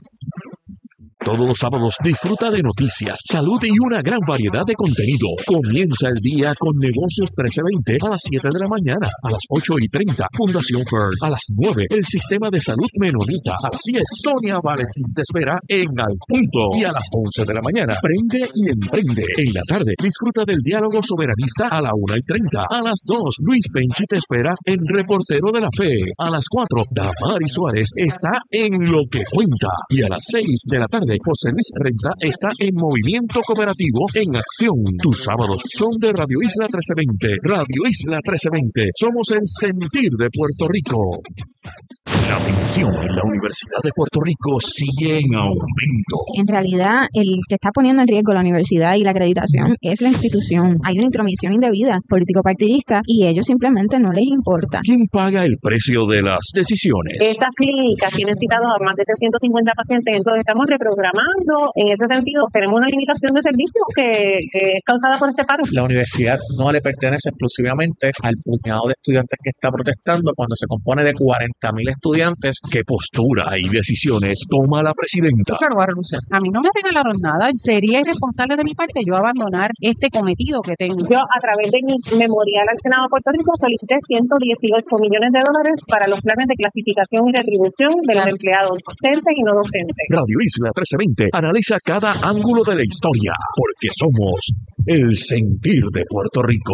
Todos los sábados disfruta de noticias, salud y una gran variedad de contenido. Comienza el día con Negocios trece veinte a las siete de la mañana, a las ocho y treinta, Fundación Fern, a las nueve, el Sistema de Salud Menonita, a las diez, Sonia Valentín te espera en Al Punto, y a las once de la mañana, Prende y Emprende. En la tarde, disfruta del diálogo soberanista a la una y treinta, a las dos, Luis Penchi te espera en Reportero de la Fe, a las cuatro, Damari Suárez está en Lo que Cuenta, y a las seis de la tarde, José Luis Renta está en Movimiento Cooperativo en Acción. Tus sábados son de Radio Isla trece veinte. Radio Isla trece veinte. Somos el sentir de Puerto Rico. La tensión en la Universidad de Puerto Rico sigue en aumento. En realidad, el que está poniendo en riesgo la universidad y la acreditación es la institución. Hay una intromisión indebida político-partidista y ellos simplemente no les importa. ¿Quién paga el precio de las decisiones? Estas clínicas tienen citados a más de trescientos cincuenta pacientes, entonces estamos reprogramando. En ese sentido, tenemos una limitación de servicio que, que es causada por este paro. La universidad no le pertenece exclusivamente al puñado de estudiantes que está protestando cuando se compone de cuarenta mil estudiantes. ¿Qué postura y decisiones toma la presidenta? Claro, va a renunciar. A mí no me regalaron nada. Sería irresponsable de mi parte yo abandonar este cometido que tengo. Yo, a través de mi memorial al Senado de Puerto Rico, solicité ciento dieciocho millones de dólares para los planes de clasificación y retribución de los empleados docentes y no docentes. Radio Isla trece veinte analiza cada ángulo de la historia, porque somos el sentir de Puerto Rico.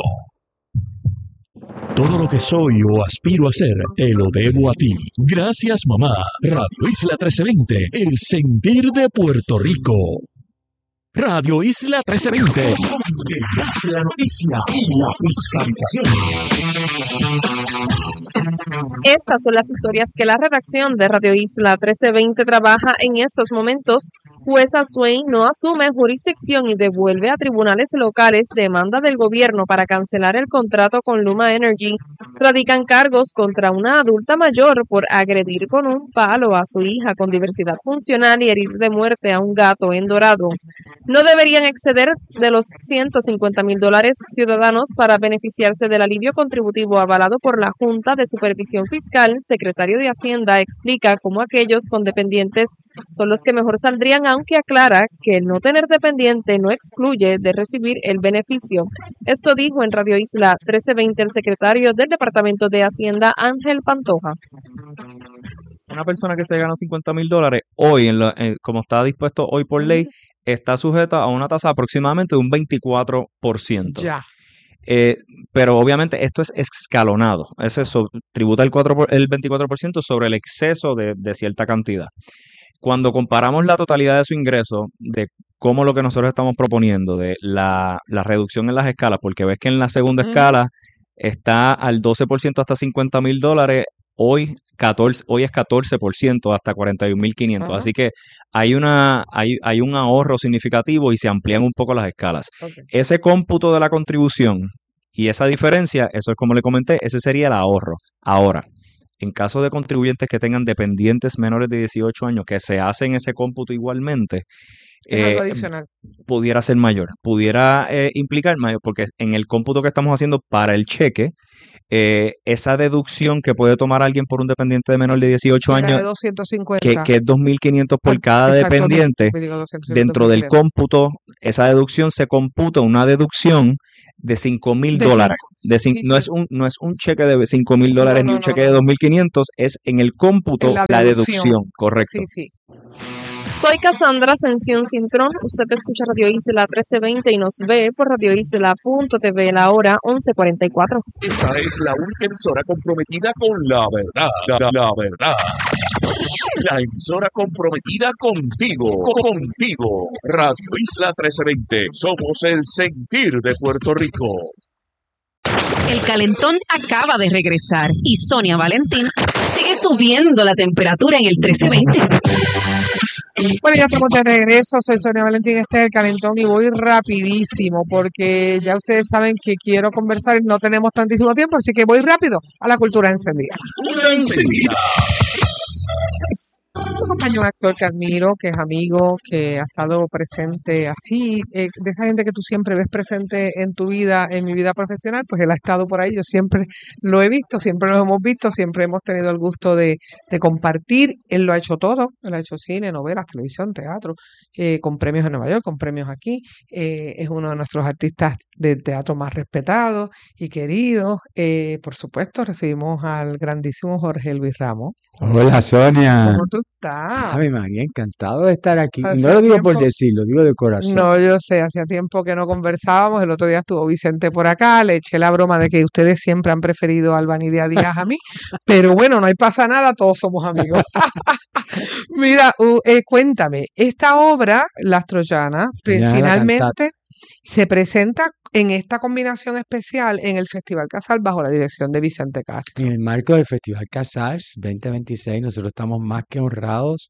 Todo lo que soy o aspiro a ser, te lo debo a ti. Gracias, mamá. Radio Isla trece veinte, el sentir de Puerto Rico. Radio Isla trece veinte, donde nace la noticia y la fiscalización. Estas son las historias que la redacción de Radio Isla trece veinte trabaja en estos momentos. Jueza Swain no asume jurisdicción y devuelve a tribunales locales demanda del gobierno para cancelar el contrato con Luma Energy. Radican cargos contra una adulta mayor por agredir con un palo a su hija con diversidad funcional y herir de muerte a un gato en Dorado. No deberían exceder de los ciento cincuenta mil dólares ciudadanos para beneficiarse del alivio contributivo avalado por la Junta de Supervisión Fiscal. Secretario de Hacienda explica cómo aquellos con dependientes son los que mejor saldrían, aunque aclara que el no tener dependiente no excluye de recibir el beneficio. Esto dijo en Radio Isla trece veinte el secretario del Departamento de Hacienda, Ángel Pantoja. Una persona que se gana cincuenta mil dólares hoy, en lo, en, como está dispuesto hoy por ley, está sujeta a una tasa aproximadamente de un veinticuatro por ciento. Ya. Eh, pero obviamente esto es escalonado. Es eso, tributa el, cuatro por, el veinticuatro por ciento sobre el exceso de, de cierta cantidad. Cuando comparamos la totalidad de su ingreso, de cómo lo que nosotros estamos proponiendo, de la, la reducción en las escalas, porque ves que en la segunda mm. escala está al doce por ciento hasta cincuenta mil dólares hoy catorce, hoy es catorce por ciento hasta cuarenta y un mil quinientos. Ajá. Así que hay una hay, hay un ahorro significativo y se amplían un poco las escalas. Okay. Ese cómputo de la contribución y esa diferencia, eso es como le comenté, ese sería el ahorro. Ahora, en caso de contribuyentes que tengan dependientes menores de dieciocho años, que se hacen ese cómputo igualmente, Es algo eh, adicional. pudiera ser mayor, pudiera eh, implicar mayor, porque en el cómputo que estamos haciendo para el cheque, eh, esa deducción que puede tomar alguien por un dependiente de menor de dieciocho Era de años, doscientos cincuenta. que, que es dos mil quinientos por cada Exacto, dependiente, me digo doscientos cincuenta, dentro del dos mil quinientos. cómputo, esa deducción se computa una deducción de cinco mil De dólares. cinco. De cin- Sí, no, sí. es un, no es un cheque de cinco mil No, dólares ni no, un no, cheque no, de no. dos mil quinientos, es en el cómputo En la la deducción. deducción, correcto. Sí, sí. Soy Cassandra Ascensión Cintrón. Usted escucha Radio Isla trece veinte y nos ve por radio isla punto t v, la hora once cuarenta y cuatro. Esta es la única emisora comprometida con la verdad. La, la- la verdad. La emisora comprometida contigo. Contigo. Radio Isla trece veinte. Somos el sentir de Puerto Rico. El calentón acaba de regresar y Sonia Valentín sigue subiendo la temperatura en el trece veinte. Bueno, ya estamos de regreso. Soy Sonia Valentín, este es el calentón y voy rapidísimo porque ya ustedes saben que quiero conversar y no tenemos tantísimo tiempo, así que voy rápido a la cultura encendida. Una encendida. Me acompaña un actor que admiro, que es amigo, que ha estado presente así, eh, de esa gente que tú siempre ves presente en tu vida, en mi vida profesional, pues él ha estado por ahí, yo siempre lo he visto, siempre lo hemos visto, siempre hemos tenido el gusto de, de compartir, él lo ha hecho todo, él ha hecho cine, novelas, televisión, teatro, eh, con premios en Nueva York, con premios aquí, eh, es uno de nuestros artistas de teatro más respetados y queridos, eh, por supuesto recibimos al grandísimo Jorge Luis Ramos. Hola, Sonia. ¿Cómo tú estás? Ave María, encantado de estar aquí. Y no Hacía lo digo por tiempo- decirlo, lo digo de corazón. No, yo sé, hacía tiempo que no conversábamos. El otro día estuvo Vicente por acá, le eché la broma de que ustedes siempre han preferido a Albanidia Díaz a mí, pero bueno, no hay pasa nada, todos somos amigos. Mira, uh, eh, cuéntame, esta obra, Las Troyanas, pri- Troyana, la finalmente cantata. se presenta en esta combinación especial en el Festival Casal bajo la dirección de Vicente Castro. En el marco del Festival Casals veinte veintiséis, nosotros estamos más que honrados,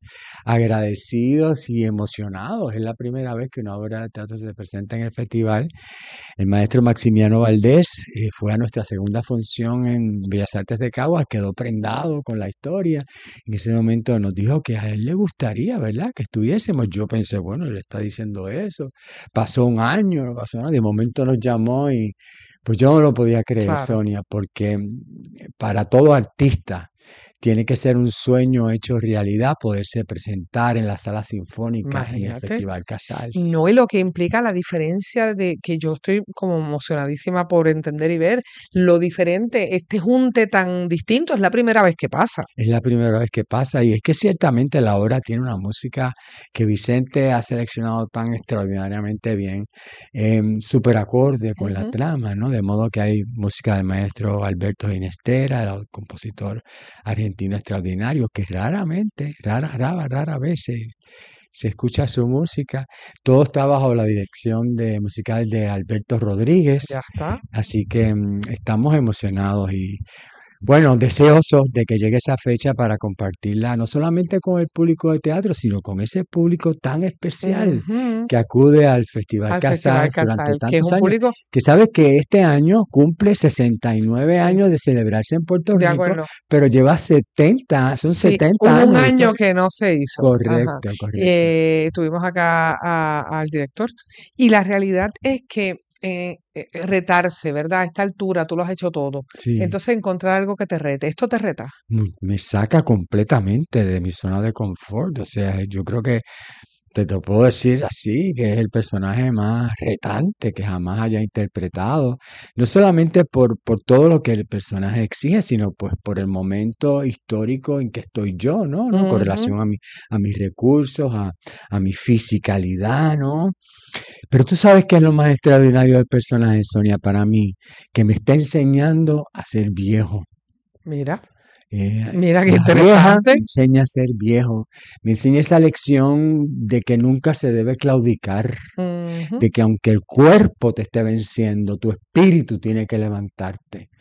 agradecidos y emocionados. Es la primera vez que una obra de teatro se presenta en el festival. El maestro Maximiano Valdés eh, fue a nuestra segunda función en Bellas Artes de Caguas, quedó prendado con la historia. En ese momento nos dijo que a él le gustaría, ¿verdad?, que estuviésemos. Yo pensé, bueno, él está diciendo eso. Pasó un año, no pasó nada. De momento nos llamó y pues yo no lo podía creer, Claro. Sonia, porque mm, para todo artista tiene que ser un sueño hecho realidad poderse presentar en la sala sinfónica en el Imagínate. Festival Casals. No, y lo que implica la diferencia de que yo estoy como emocionadísima por entender y ver lo diferente, este junte tan distinto, es la primera vez que pasa. Es la primera vez que pasa y es que ciertamente la obra tiene una música que Vicente ha seleccionado tan extraordinariamente bien, em, súper acorde con la Ujú. trama, ¿no? De modo que hay música del maestro Alberto Ginestera, el compositor argentino extraordinario, que raramente, rara, rara, rara vez se, se escucha su música. Todo está bajo la dirección de musical de Alberto Rodríguez, Ya está. así que mm, estamos emocionados y bueno, deseosos de que llegue esa fecha para compartirla no solamente con el público de teatro, sino con ese público tan especial Ujú. que acude al Festival Al Festival Casals durante Casal, que es tantos un años, público que sabes que este año cumple sesenta y nueve Sí. años de celebrarse en Puerto de Rico, acuerdo. pero lleva setenta, son Sí, setenta hubo un años de año esto. que no se hizo. Ajá. Correcto, correcto. Eh, tuvimos acá a- al director y la realidad es que eh, eh, retarse, ¿verdad? A esta altura tú lo has hecho todo. Sí, Entonces encontrar algo que te rete. ¿Esto te reta? mu- me saca completamente de mi zona de confort. O sea, yo creo que te lo puedo decir así, que es el personaje más retante que jamás haya interpretado, no solamente por, por todo lo que el personaje exige, sino pues por el momento histórico en que estoy yo, ¿no? ¿No? Con Ujú. relación a mi, a mis recursos, a, a mi fisicalidad, ¿no? Pero tú sabes que es lo más extraordinario del personaje, Sonia, para mí, que me está enseñando a ser viejo. Mira, Eh, mira qué la vieja interesante. me enseña a ser viejo, me enseña esa lección de que nunca se debe claudicar, Ujú. de que aunque el cuerpo te esté venciendo, tu espíritu tiene que levantarte.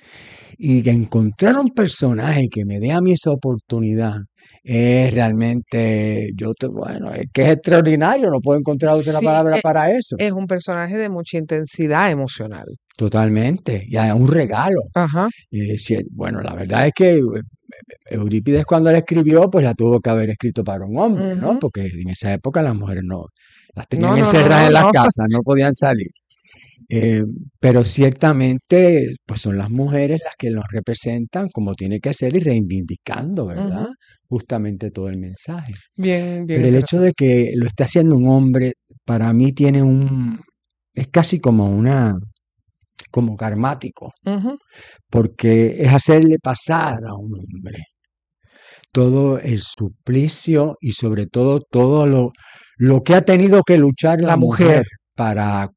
Y que encontrar un personaje que me dé a mí esa oportunidad es realmente, yo te, bueno, es que es extraordinario, no puedo encontrar otra Sí, palabra es, para eso. es un personaje de mucha intensidad emocional. Totalmente, y es un regalo. Ajá. Eh, si- bueno, la verdad es que eh, Eurípides cuando la escribió, pues la tuvo que haber escrito para un hombre, ¿no? Ujú. Porque en esa época las mujeres no, las No, tenían no, no, encerradas no, en las no. casas, no podían salir. Eh, pero ciertamente, pues son las mujeres las que nos representan como tiene que ser y reivindicando, ¿verdad? Ujú. Justamente todo el mensaje. Bien, bien Pero el hecho interesante. de que lo esté haciendo un hombre, para mí tiene un, es casi como una, como karmático, Ujú. porque es hacerle pasar a un hombre todo el suplicio y sobre todo todo lo, lo que ha tenido que luchar la La mujer. mujer para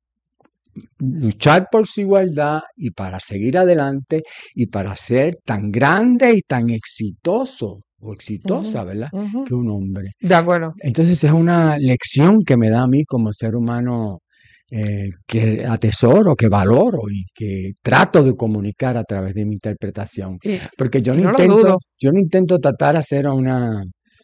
luchar por su igualdad y para seguir adelante y para ser tan grande y tan exitoso o exitosa, Ujú, ¿verdad? ujú. Que un hombre. De acuerdo. Entonces es una lección que me da a mí como ser humano eh, que atesoro, que valoro y que trato de comunicar a través de mi interpretación. Y, Porque yo y no no lo intento, dudo. yo no intento tratar de hacer a una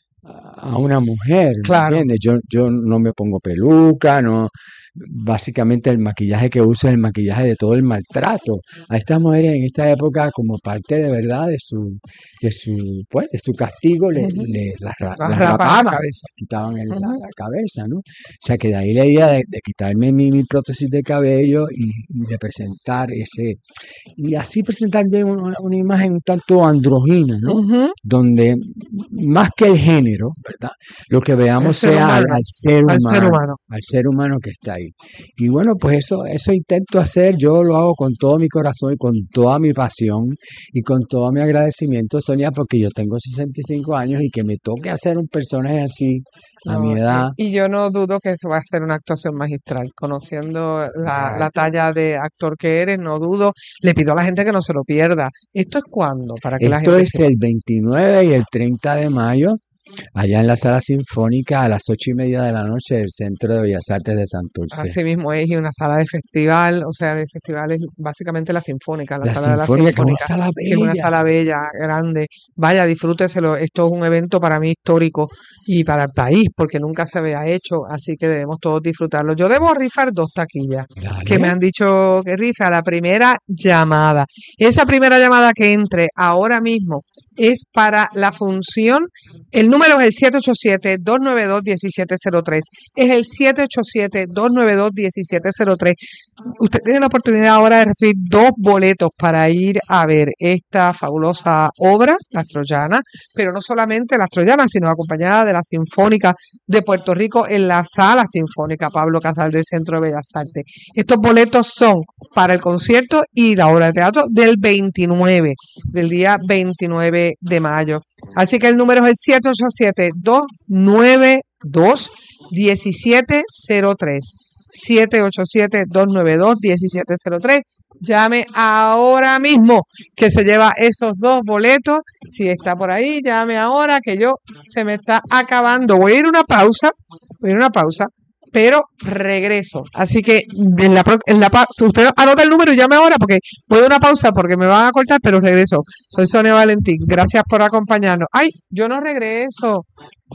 a una mujer, ¿me Claro. entiendes? Yo, yo no me pongo peluca, no. Básicamente el maquillaje que uso es el maquillaje de todo el maltrato a estas mujeres en esta época como parte de verdad de su, de su, pues, de su castigo, le, Ujú. le- las, ra- Las las rapan la rapaban, cabeza. quitaban el- la, Ujú. la cabeza, ¿no? O sea que de ahí la idea de, de quitarme mi, mi prótesis de cabello y, y de presentar ese, y así presentar bien una, una imagen un tanto andrógina, ¿no? Ujú. Donde más que el género, ¿verdad? Lo que El veamos ser sea al, humano. al ser Al ser humano, humano. al ser humano que está ahí. Y bueno, pues eso, eso intento hacer, yo lo hago con todo mi corazón y con toda mi pasión y con todo mi agradecimiento, Sonia, porque yo tengo sesenta y cinco años y que me toque hacer un personaje así a mi No, y, edad. y yo no dudo que eso va a ser una actuación magistral. Conociendo la, la ah, talla de actor que eres, no dudo. Le pido a la gente que no se lo pierda. ¿Esto es cuándo? Para que la Esto gente es sepa. el veintinueve y el treinta de mayo, allá en la Sala Sinfónica a las ocho y media de la noche del Centro de Bellas Artes de Santurce. Así mismo es, y una sala de festival, o sea, de festival es básicamente la Sinfónica, la La sala de la Sinfónica, que es una Sinfónica, sala que es una bella. sala bella, grande. Vaya, disfrúteselo. Esto es un evento para mí histórico y para el país, porque nunca se había hecho, así que debemos todos disfrutarlo. Yo debo rifar dos taquillas que me Dale. han dicho que rifa. La primera llamada. Esa primera llamada que entre ahora mismo es para la función. El número es el siete ocho siete, dos nueve dos, uno siete cero tres. Es el siete ocho siete, dos nueve dos, uno siete cero tres. Usted tiene la oportunidad ahora de recibir dos boletos para ir a ver esta fabulosa obra, Las Troyanas, pero no solamente Las Troyanas, sino acompañada de la Sinfónica de Puerto Rico en la Sala Sinfónica Pablo Casal del Centro de Bellas Artes. Estos boletos son para el concierto y la obra de teatro del veintinueve, del día veintinueve de mayo. Así que el número es el siete ocho siete, dos nueve dos, uno siete cero tres. siete ocho siete, dos nueve dos, uno siete cero tres. Llame ahora mismo que se lleva esos dos boletos. Si está por ahí, llame ahora que yo se me está acabando. Voy a ir a una pausa, voy a ir a una pausa, pero regreso. Así que en la, pro- en la pa- si usted anota el número y llame ahora porque voy a una pausa porque me van a cortar, pero regreso. Soy Sonia Valentín. Gracias por acompañarnos. Ay, yo no regreso.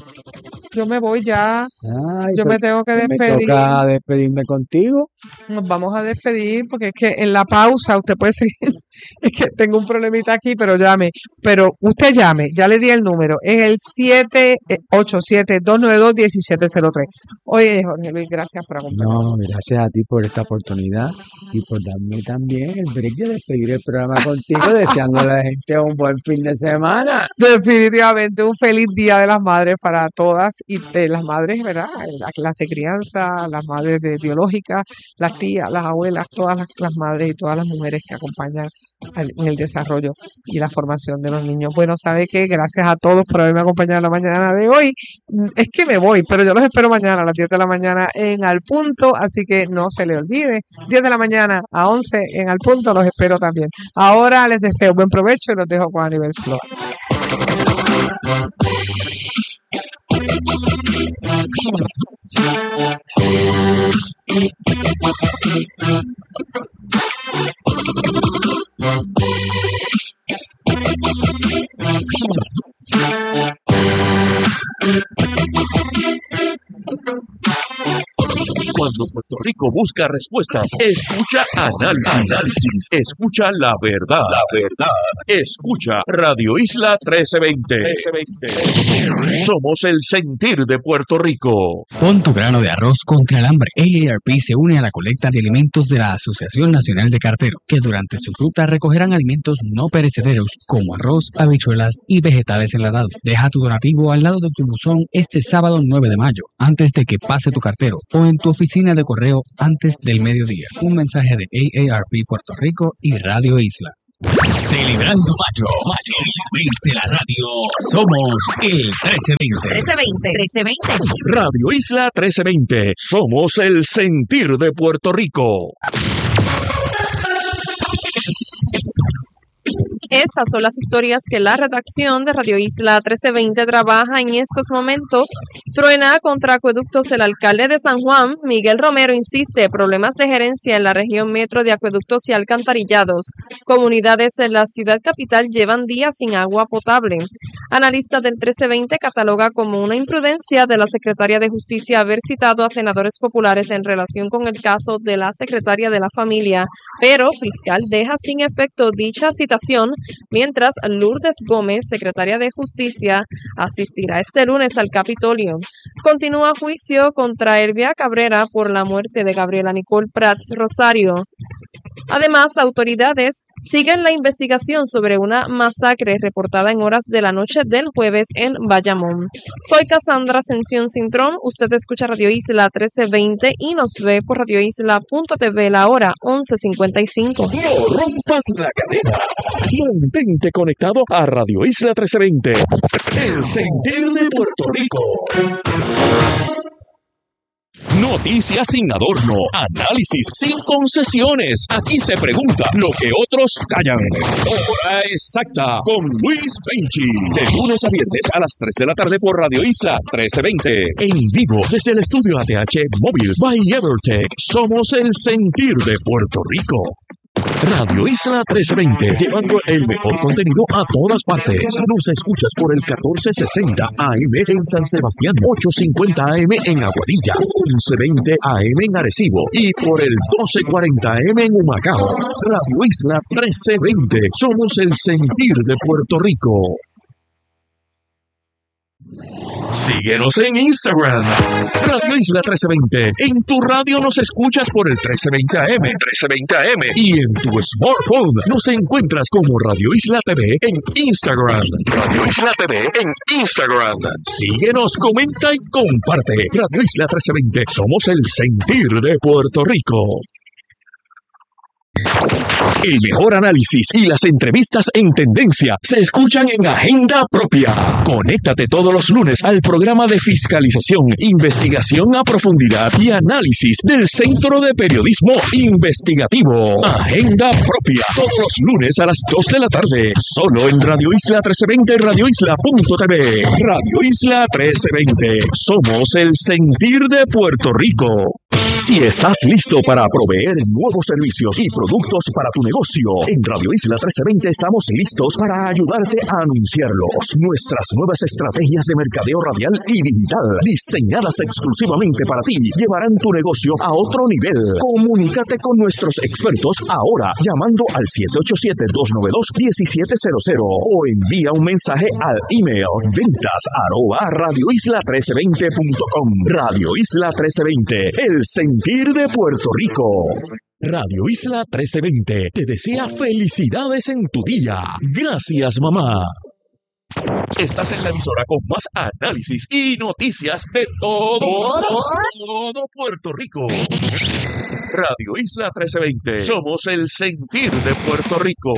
Yo me voy ya. Ay, Yo pues, me tengo que pues me despedir. toca despedirme contigo. Nos vamos a despedir porque es que en la pausa usted puede seguir. Es que tengo un problemita aquí, pero llame. Pero usted llame, ya le di el número. Es el siete ocho siete, dos nueve dos, uno siete cero tres. Oye, Jorge Luis, gracias por acompañarnos. No, gracias a ti por esta oportunidad y por darme también el break de despedir el programa contigo, deseando a la gente un buen fin de semana. Definitivamente un feliz Día de las Madres para todas y de las madres, ¿verdad? Las, las de crianza, las madres de biológicas, las tías, las abuelas, todas las, las madres y todas las mujeres que acompañan al- en el desarrollo y la formación de los niños. Bueno, ¿sabe qué? Gracias a todos por haberme acompañado en la mañana de hoy. Mm, Es que me voy, pero yo los espero mañana a las diez de la mañana en Al Punto, así que no se le olvide. diez de la mañana a once en Al Punto, los espero también. Ahora les deseo buen provecho y los dejo con Aníbal Sloan. Thank you. Cuando Puerto Rico busca respuestas, escucha análisis, análisis, escucha la verdad, la verdad, escucha Radio Isla trece veinte. Somos el sentir de Puerto Rico. Pon tu grano de arroz contra el hambre. A A R P se une a la colecta de alimentos de la Asociación Nacional de Carteros, que durante su ruta recogerán alimentos no perecederos como arroz, habichuelas y vegetales enlatados. Deja tu donativo al lado de tu buzón este sábado nueve de mayo, antes de que pase tu cartero, o en tu oficina de correo antes del mediodía. Un mensaje de A A R P Puerto Rico y Radio Isla. Celebrando mayo, mayo, desde la radio, somos el trece veinte. trece veinte. trece veinte. Radio Isla trece veinte. Somos el sentir de Puerto Rico. Estas son las historias que la redacción de Radio Isla trece veinte trabaja en estos momentos. Truena contra acueductos del alcalde de San Juan. Miguel Romero insiste, problemas de gerencia en la región metro de acueductos y alcantarillados. Comunidades en la ciudad capital llevan días sin agua potable. Analista del trece veinte cataloga como una imprudencia de la secretaria de Justicia haber citado a senadores populares en relación con el caso de la secretaria de la familia, pero fiscal deja sin efecto dicha citación, mientras Lourdes Gómez, secretaria de Justicia, asistirá este lunes al Capitolio. Continúa juicio contra Elvia Cabrera por la muerte de Gabriela Nicole Prats Rosario. Además, autoridades siguen la investigación sobre una masacre reportada en horas de la noche del jueves en Bayamón. Soy Cassandra Ascensión Cintrón, usted escucha Radio Isla trece veinte y nos ve por radio isla punto t v la hora once cincuenta y cinco. No rompas la cadena. Mantente conectado a Radio Isla trece veinte. El sentir de Puerto Rico. Noticias sin adorno, análisis sin concesiones. Aquí se pregunta lo que otros callan. Hora exacta con Luis Penchi. De lunes a viernes a las tres de la tarde por Radio Isla trece veinte. En vivo desde el estudio A T H Móvil by Evertech. Somos el sentir de Puerto Rico. Radio Isla trece veinte, llevando el mejor contenido a todas partes. Nos escuchas por el catorce sesenta A M en San Sebastián, ochocientos cincuenta A M en Aguadilla, once veinte A M en Arecibo y por el doce cuarenta A M en Humacao. Radio Isla trece veinte, somos el sentir de Puerto Rico. Síguenos en Instagram, Radio Isla trece veinte. En tu radio nos escuchas por el trece veinte A M, trece veinte A M. Y en tu smartphone nos encuentras como Radio Isla T V en Instagram. Radio Isla T V en Instagram. Síguenos, comenta y comparte. Radio Isla trece veinte. Somos el sentir de Puerto Rico. El mejor análisis y las entrevistas en tendencia se escuchan en Agenda Propia. Conéctate todos los lunes al programa de fiscalización, investigación a profundidad y análisis del Centro de Periodismo Investigativo. Agenda Propia, todos los lunes a las dos de la tarde, solo en Radio Isla trece veinte, radio isla punto t v. Radio Isla trece veinte, somos el sentir de Puerto Rico. Si estás listo para proveer nuevos servicios y productos para tu negocio, en Radio Isla trece veinte estamos listos para ayudarte a anunciarlos. Nuestras nuevas estrategias de mercadeo radial y digital, diseñadas exclusivamente para ti, llevarán tu negocio a otro nivel. Comunícate con nuestros expertos ahora llamando al siete ocho siete, dos nueve dos, uno siete cero cero o envía un mensaje al email ventas arroba radio isla trece veinte punto com. Radio Isla trece veinte, el sentir de Puerto Rico. Radio Isla trece veinte te desea felicidades en tu día. Gracias, mamá. Estás en la emisora con más análisis y noticias de todo, todo Puerto Rico. Radio Isla trece veinte. Somos el sentir de Puerto Rico.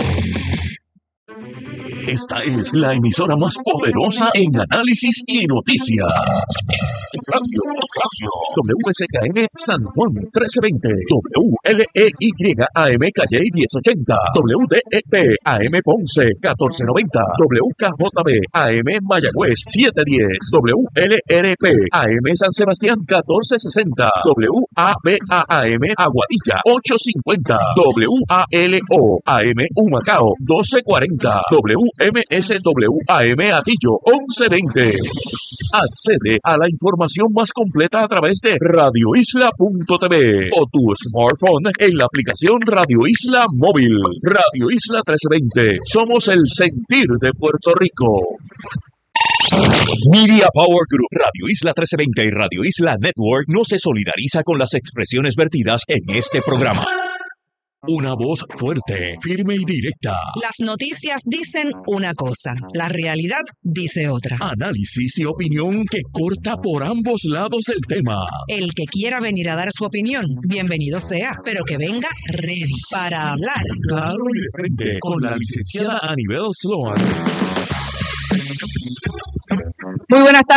Esta es la emisora más poderosa en análisis y noticias. Radio, radio, W S K N San Juan trece veinte, W L E Y A M Calle diez ochenta, W D E P A M Ponce catorce noventa, W K J B A M Mayagüez setecientos diez, W L R P A M San Sebastián catorce sesenta, W A B A A M Aguadilla ochocientos cincuenta, W A L O A M Humacao doce cuarenta, W M S W A M Atillo once veinte. Accede a la información más completa a través de radio isla punto t v o tu smartphone en la aplicación Radio Isla Móvil. Radio Isla trescientos veinte. Somos el sentir de Puerto Rico. Media Power Group, Radio Isla trescientos veinte y Radio Isla Network no se solidariza con las expresiones vertidas en este programa. Una voz fuerte, firme y directa. Las noticias dicen una cosa, la realidad dice otra. Análisis y opinión que corta por ambos lados del tema. El que quiera venir a dar su opinión, bienvenido sea, pero que venga ready para hablar. Claro y de frente, con la licenciada Anibel Sloan. Muy buenas tardes.